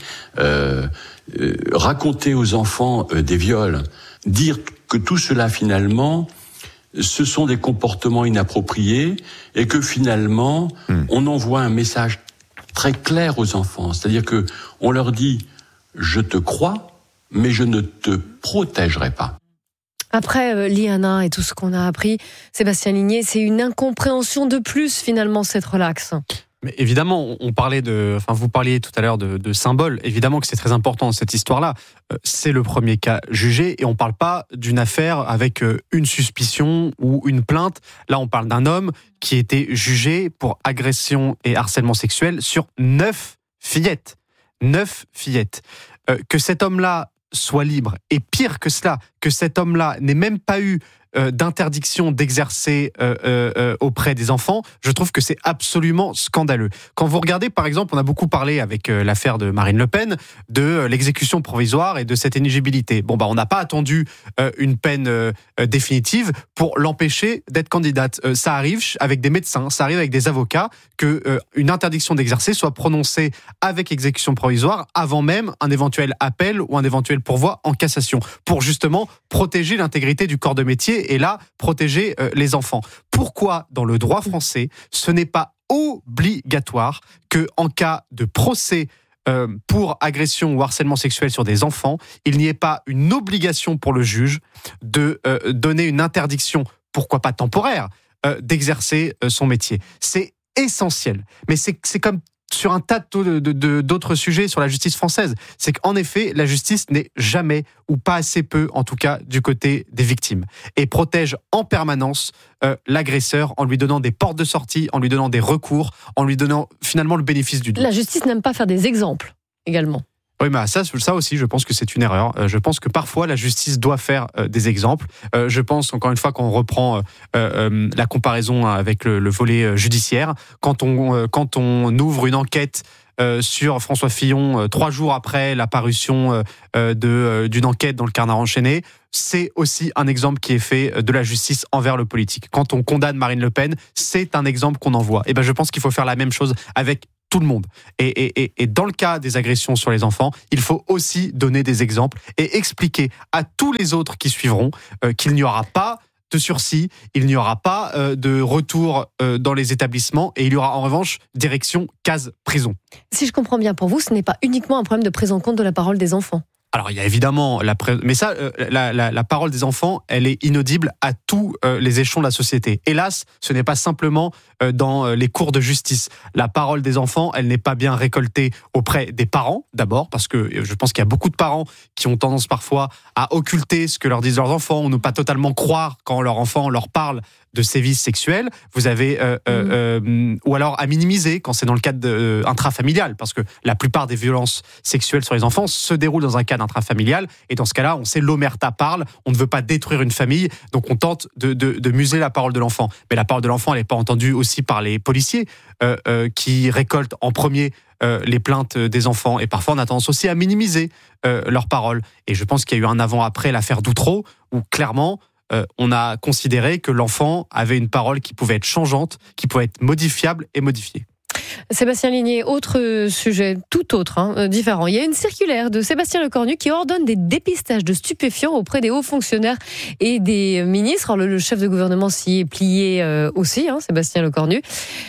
raconter aux enfants des viols, dire que tout cela finalement, ce sont des comportements inappropriés et que finalement, on envoie un message très clair aux enfants. C'est-à-dire que on leur dit « je te crois, mais je ne te protégerai pas ». Après l'IANA et tout ce qu'on a appris, Sébastien Ligné, c'est une incompréhension de plus finalement cette relaxe. Mais évidemment, vous parliez tout à l'heure de symboles. Évidemment que c'est très important cette histoire-là. C'est le premier cas jugé et on ne parle pas d'une affaire avec une suspicion ou une plainte. Là, on parle d'un homme qui a été jugé pour agression et harcèlement sexuel sur 9 fillettes. 9 fillettes. Que cet homme-là soit libre, et pire que cela, que cet homme-là n'ait même pas eu d'interdiction d'exercer auprès des enfants, je trouve que c'est absolument scandaleux. Quand vous regardez, par exemple, on a beaucoup parlé avec l'affaire de Marine Le Pen de l'exécution provisoire et de cette inéligibilité. On n'a pas attendu une peine définitive pour l'empêcher d'être candidate. Ça arrive avec des médecins, ça arrive avec des avocats, qu'une interdiction d'exercer soit prononcée avec exécution provisoire avant même un éventuel appel ou un éventuel pourvoi en cassation, pour justement protéger l'intégrité du corps de métier et là, protéger les enfants. Pourquoi, dans le droit français, ce n'est pas obligatoire qu'en cas de procès pour agression ou harcèlement sexuel sur des enfants, il n'y ait pas une obligation pour le juge de donner une interdiction, pourquoi pas temporaire, d'exercer son métier. C'est essentiel. Mais c'est comme sur un tas d'autres sujets sur la justice française. C'est qu'en effet, la justice n'est jamais, ou pas assez peu, en tout cas, du côté des victimes. Et protège en permanence l'agresseur en lui donnant des portes de sortie, en lui donnant des recours, en lui donnant finalement le bénéfice du doute. La justice n'aime pas faire des exemples, également. Oui, mais ça aussi, je pense que c'est une erreur. Je pense que parfois, la justice doit faire des exemples. Je pense, encore une fois, qu'on reprend la comparaison avec le volet judiciaire. Quand on ouvre une enquête sur François Fillon 3 jours après la parution d'une enquête dans le Canard enchaîné, c'est aussi un exemple qui est fait de la justice envers le politique. Quand on condamne Marine Le Pen, c'est un exemple qu'on envoie. Et je pense qu'il faut faire la même chose avec tout le monde. Et dans le cas des agressions sur les enfants, il faut aussi donner des exemples et expliquer à tous les autres qui suivront qu'il n'y aura pas de sursis, il n'y aura pas de retour dans les établissements et il y aura en revanche direction case prison. Si je comprends bien, pour vous, ce n'est pas uniquement un problème de prise en compte de la parole des enfants. Alors, il y a évidemment mais ça, la parole des enfants, elle est inaudible à tous les échelons de la société. Hélas, ce n'est pas simplement dans les cours de justice. La parole des enfants, elle n'est pas bien récoltée auprès des parents, d'abord, parce que je pense qu'il y a beaucoup de parents qui ont tendance parfois à occulter ce que leur disent leurs enfants, ou ne pas totalement croire quand leur enfant leur parle de sévices sexuels. Vous avez ou alors à minimiser quand c'est dans le cadre intrafamilial, parce que la plupart des violences sexuelles sur les enfants se déroulent dans un cadre intrafamilial, et dans ce cas-là, on sait l'omerta parle, on ne veut pas détruire une famille, donc on tente de museler la parole de l'enfant. Mais la parole de l'enfant, elle n'est pas entendue aussi par les policiers qui récoltent en premier les plaintes des enfants, et parfois on a tendance aussi à minimiser leurs paroles. Et je pense qu'il y a eu un avant-après l'affaire d'Outreau, où clairement on a considéré que l'enfant avait une parole qui pouvait être changeante, qui pouvait être modifiable et modifiée. Sébastien Ligné, autre sujet, tout autre, différent. Il y a une circulaire de Sébastien Lecornu qui ordonne des dépistages de stupéfiants auprès des hauts fonctionnaires et des ministres. Alors, le chef de gouvernement s'y est plié aussi, Sébastien Lecornu.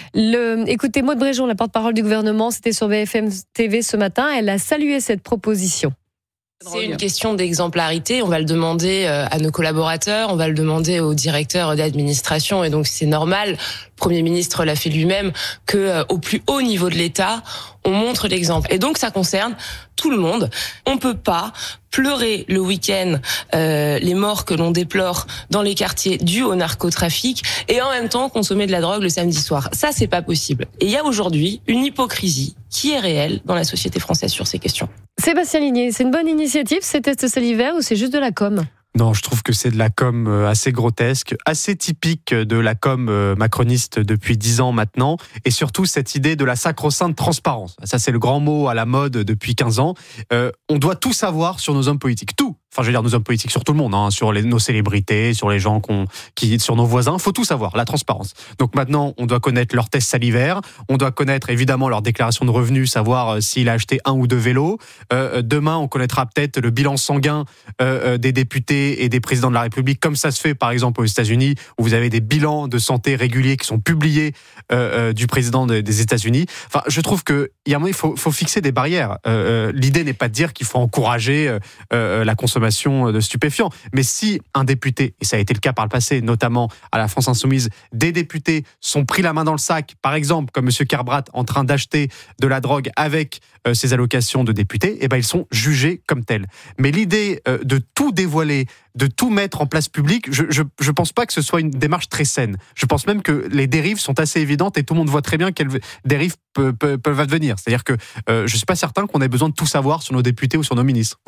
Écoutez, Maud Bréjon, la porte-parole du gouvernement, c'était sur BFM TV ce matin. Elle a salué cette proposition. C'est une question d'exemplarité. On va le demander à nos collaborateurs, on va le demander aux directeurs d'administration, et donc c'est normal. Le Premier ministre l'a fait lui-même, que au plus haut niveau de l'État, on montre l'exemple. Et donc ça concerne tout le monde. On peut pas pleurer le week-end les morts que l'on déplore dans les quartiers dus au narcotrafic et en même temps consommer de la drogue le samedi soir. Ça, c'est pas possible. Et il y a aujourd'hui une hypocrisie qui est réelle dans la société française sur ces questions. Sébastien Ligné, c'est une bonne initiative, ces tests salivaires, ou c'est juste de la com ? Non, je trouve que c'est de la com assez grotesque, assez typique de la com macroniste depuis 10 ans maintenant, et surtout cette idée de la sacro-sainte transparence. Ça, c'est le grand mot à la mode depuis 15 ans. On doit tout savoir sur nos hommes politiques, tout. Enfin, je veux dire, nos hommes politiques, sur tout le monde, sur nos célébrités, sur les gens sur nos voisins, faut tout savoir, la transparence. Donc maintenant, on doit connaître leurs tests salivaires, on doit connaître évidemment leur déclaration de revenus, savoir s'il a acheté 1 ou 2 vélos. Demain, on connaîtra peut-être le bilan sanguin des députés et des présidents de la République, comme ça se fait par exemple aux États-Unis, où vous avez des bilans de santé réguliers qui sont publiés du président des États-Unis. Enfin, je trouve que il faut fixer des barrières. L'idée n'est pas de dire qu'il faut encourager la consommation de stupéfiants. Mais si un député, et ça a été le cas par le passé, notamment à la France Insoumise, des députés sont pris la main dans le sac, par exemple, comme M. Kerbrat, en train d'acheter de la drogue avec ses allocations de députés, ils sont jugés comme tels. Mais l'idée de tout dévoiler, de tout mettre en place publique, je pense pas que ce soit une démarche très saine. Je pense même que les dérives sont assez évidentes et tout le monde voit très bien quelles dérives peuvent advenir. C'est-à-dire que je suis pas certain qu'on ait besoin de tout savoir sur nos députés ou sur nos ministres. Oui.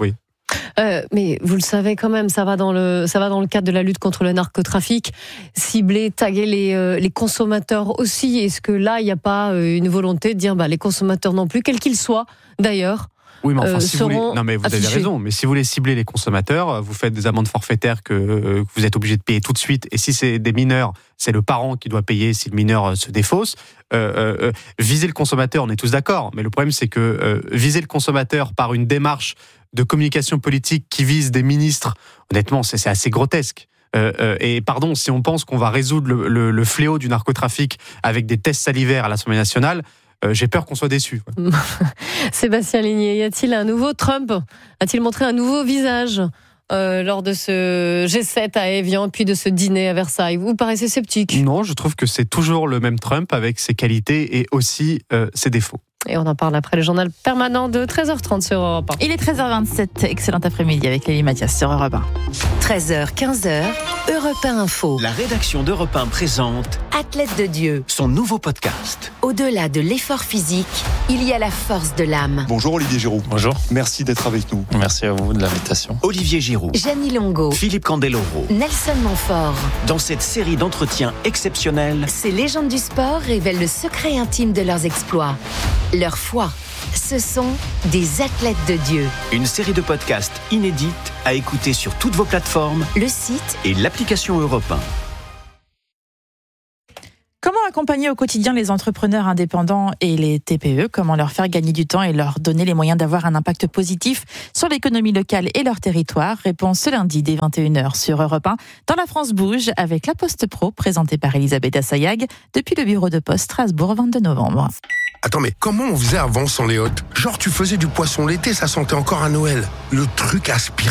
Mais vous le savez quand même, ça va dans le cadre de la lutte contre le narcotrafic. Cibler, taguer les consommateurs aussi. Est-ce que là, il n'y a pas une volonté de dire les consommateurs non plus, quels qu'ils soient d'ailleurs? Oui, mais enfin, si vous seront non, mais vous avez affichés. raison. Mais si vous voulez cibler les consommateurs, vous faites des amendes forfaitaires que vous êtes obligé de payer tout de suite. Et si c'est des mineurs, c'est le parent qui doit payer si le mineur se défausse. Viser le consommateur, on est tous d'accord. Mais le problème, c'est que viser le consommateur par une démarche de communication politique qui vise des ministres, honnêtement, c'est assez grotesque. Et pardon, si on pense qu'on va résoudre le fléau du narcotrafic avec des tests salivaires à l'Assemblée nationale, j'ai peur qu'on soit déçus. Sébastien Ligné, y a-t-il un nouveau Trump? A-t-il montré un nouveau visage lors de ce G7 à Évian, puis de ce dîner à Versailles? Vous paraissez sceptique? Non, je trouve que c'est toujours le même Trump avec ses qualités et aussi ses défauts. Et on en parle après le journal permanent de 13h30 sur Europe 1. Il est 13h27, excellent après-midi avec Lélie Mathias sur Europe 1. 13h, 15h, Europe 1 Info. La rédaction d'Europe 1 présente Athlète de Dieu. son nouveau podcast. Au-delà de l'effort physique, il y a la force de l'âme. Bonjour Olivier Giroud. Bonjour. Merci d'être avec nous. Merci à vous de l'invitation. Olivier Giroud, Jeannie Longo, Philippe Candeloro. Nelson Montfort. Dans cette série d'entretiens exceptionnels, Ces légendes du sport révèlent le secret intime de leurs exploits, leur foi. Ce sont des athlètes de Dieu. une série de podcasts inédites à écouter sur toutes vos plateformes Le site et l'application Europe 1. Comment accompagner au quotidien les entrepreneurs indépendants et les TPE? Comment leur faire gagner du temps et leur donner les moyens d'avoir un impact positif sur l'économie locale et leur territoire? Réponse ce lundi dès 21h sur Europe 1 dans La France Bouge avec La Poste Pro présentée par Elisabeth Assayag depuis le bureau de poste Strasbourg 22 novembre. Attends, mais comment on faisait avant sans les hôtes? Genre tu faisais du poisson l'été, ça sentait encore à Noël. Le truc aspiré.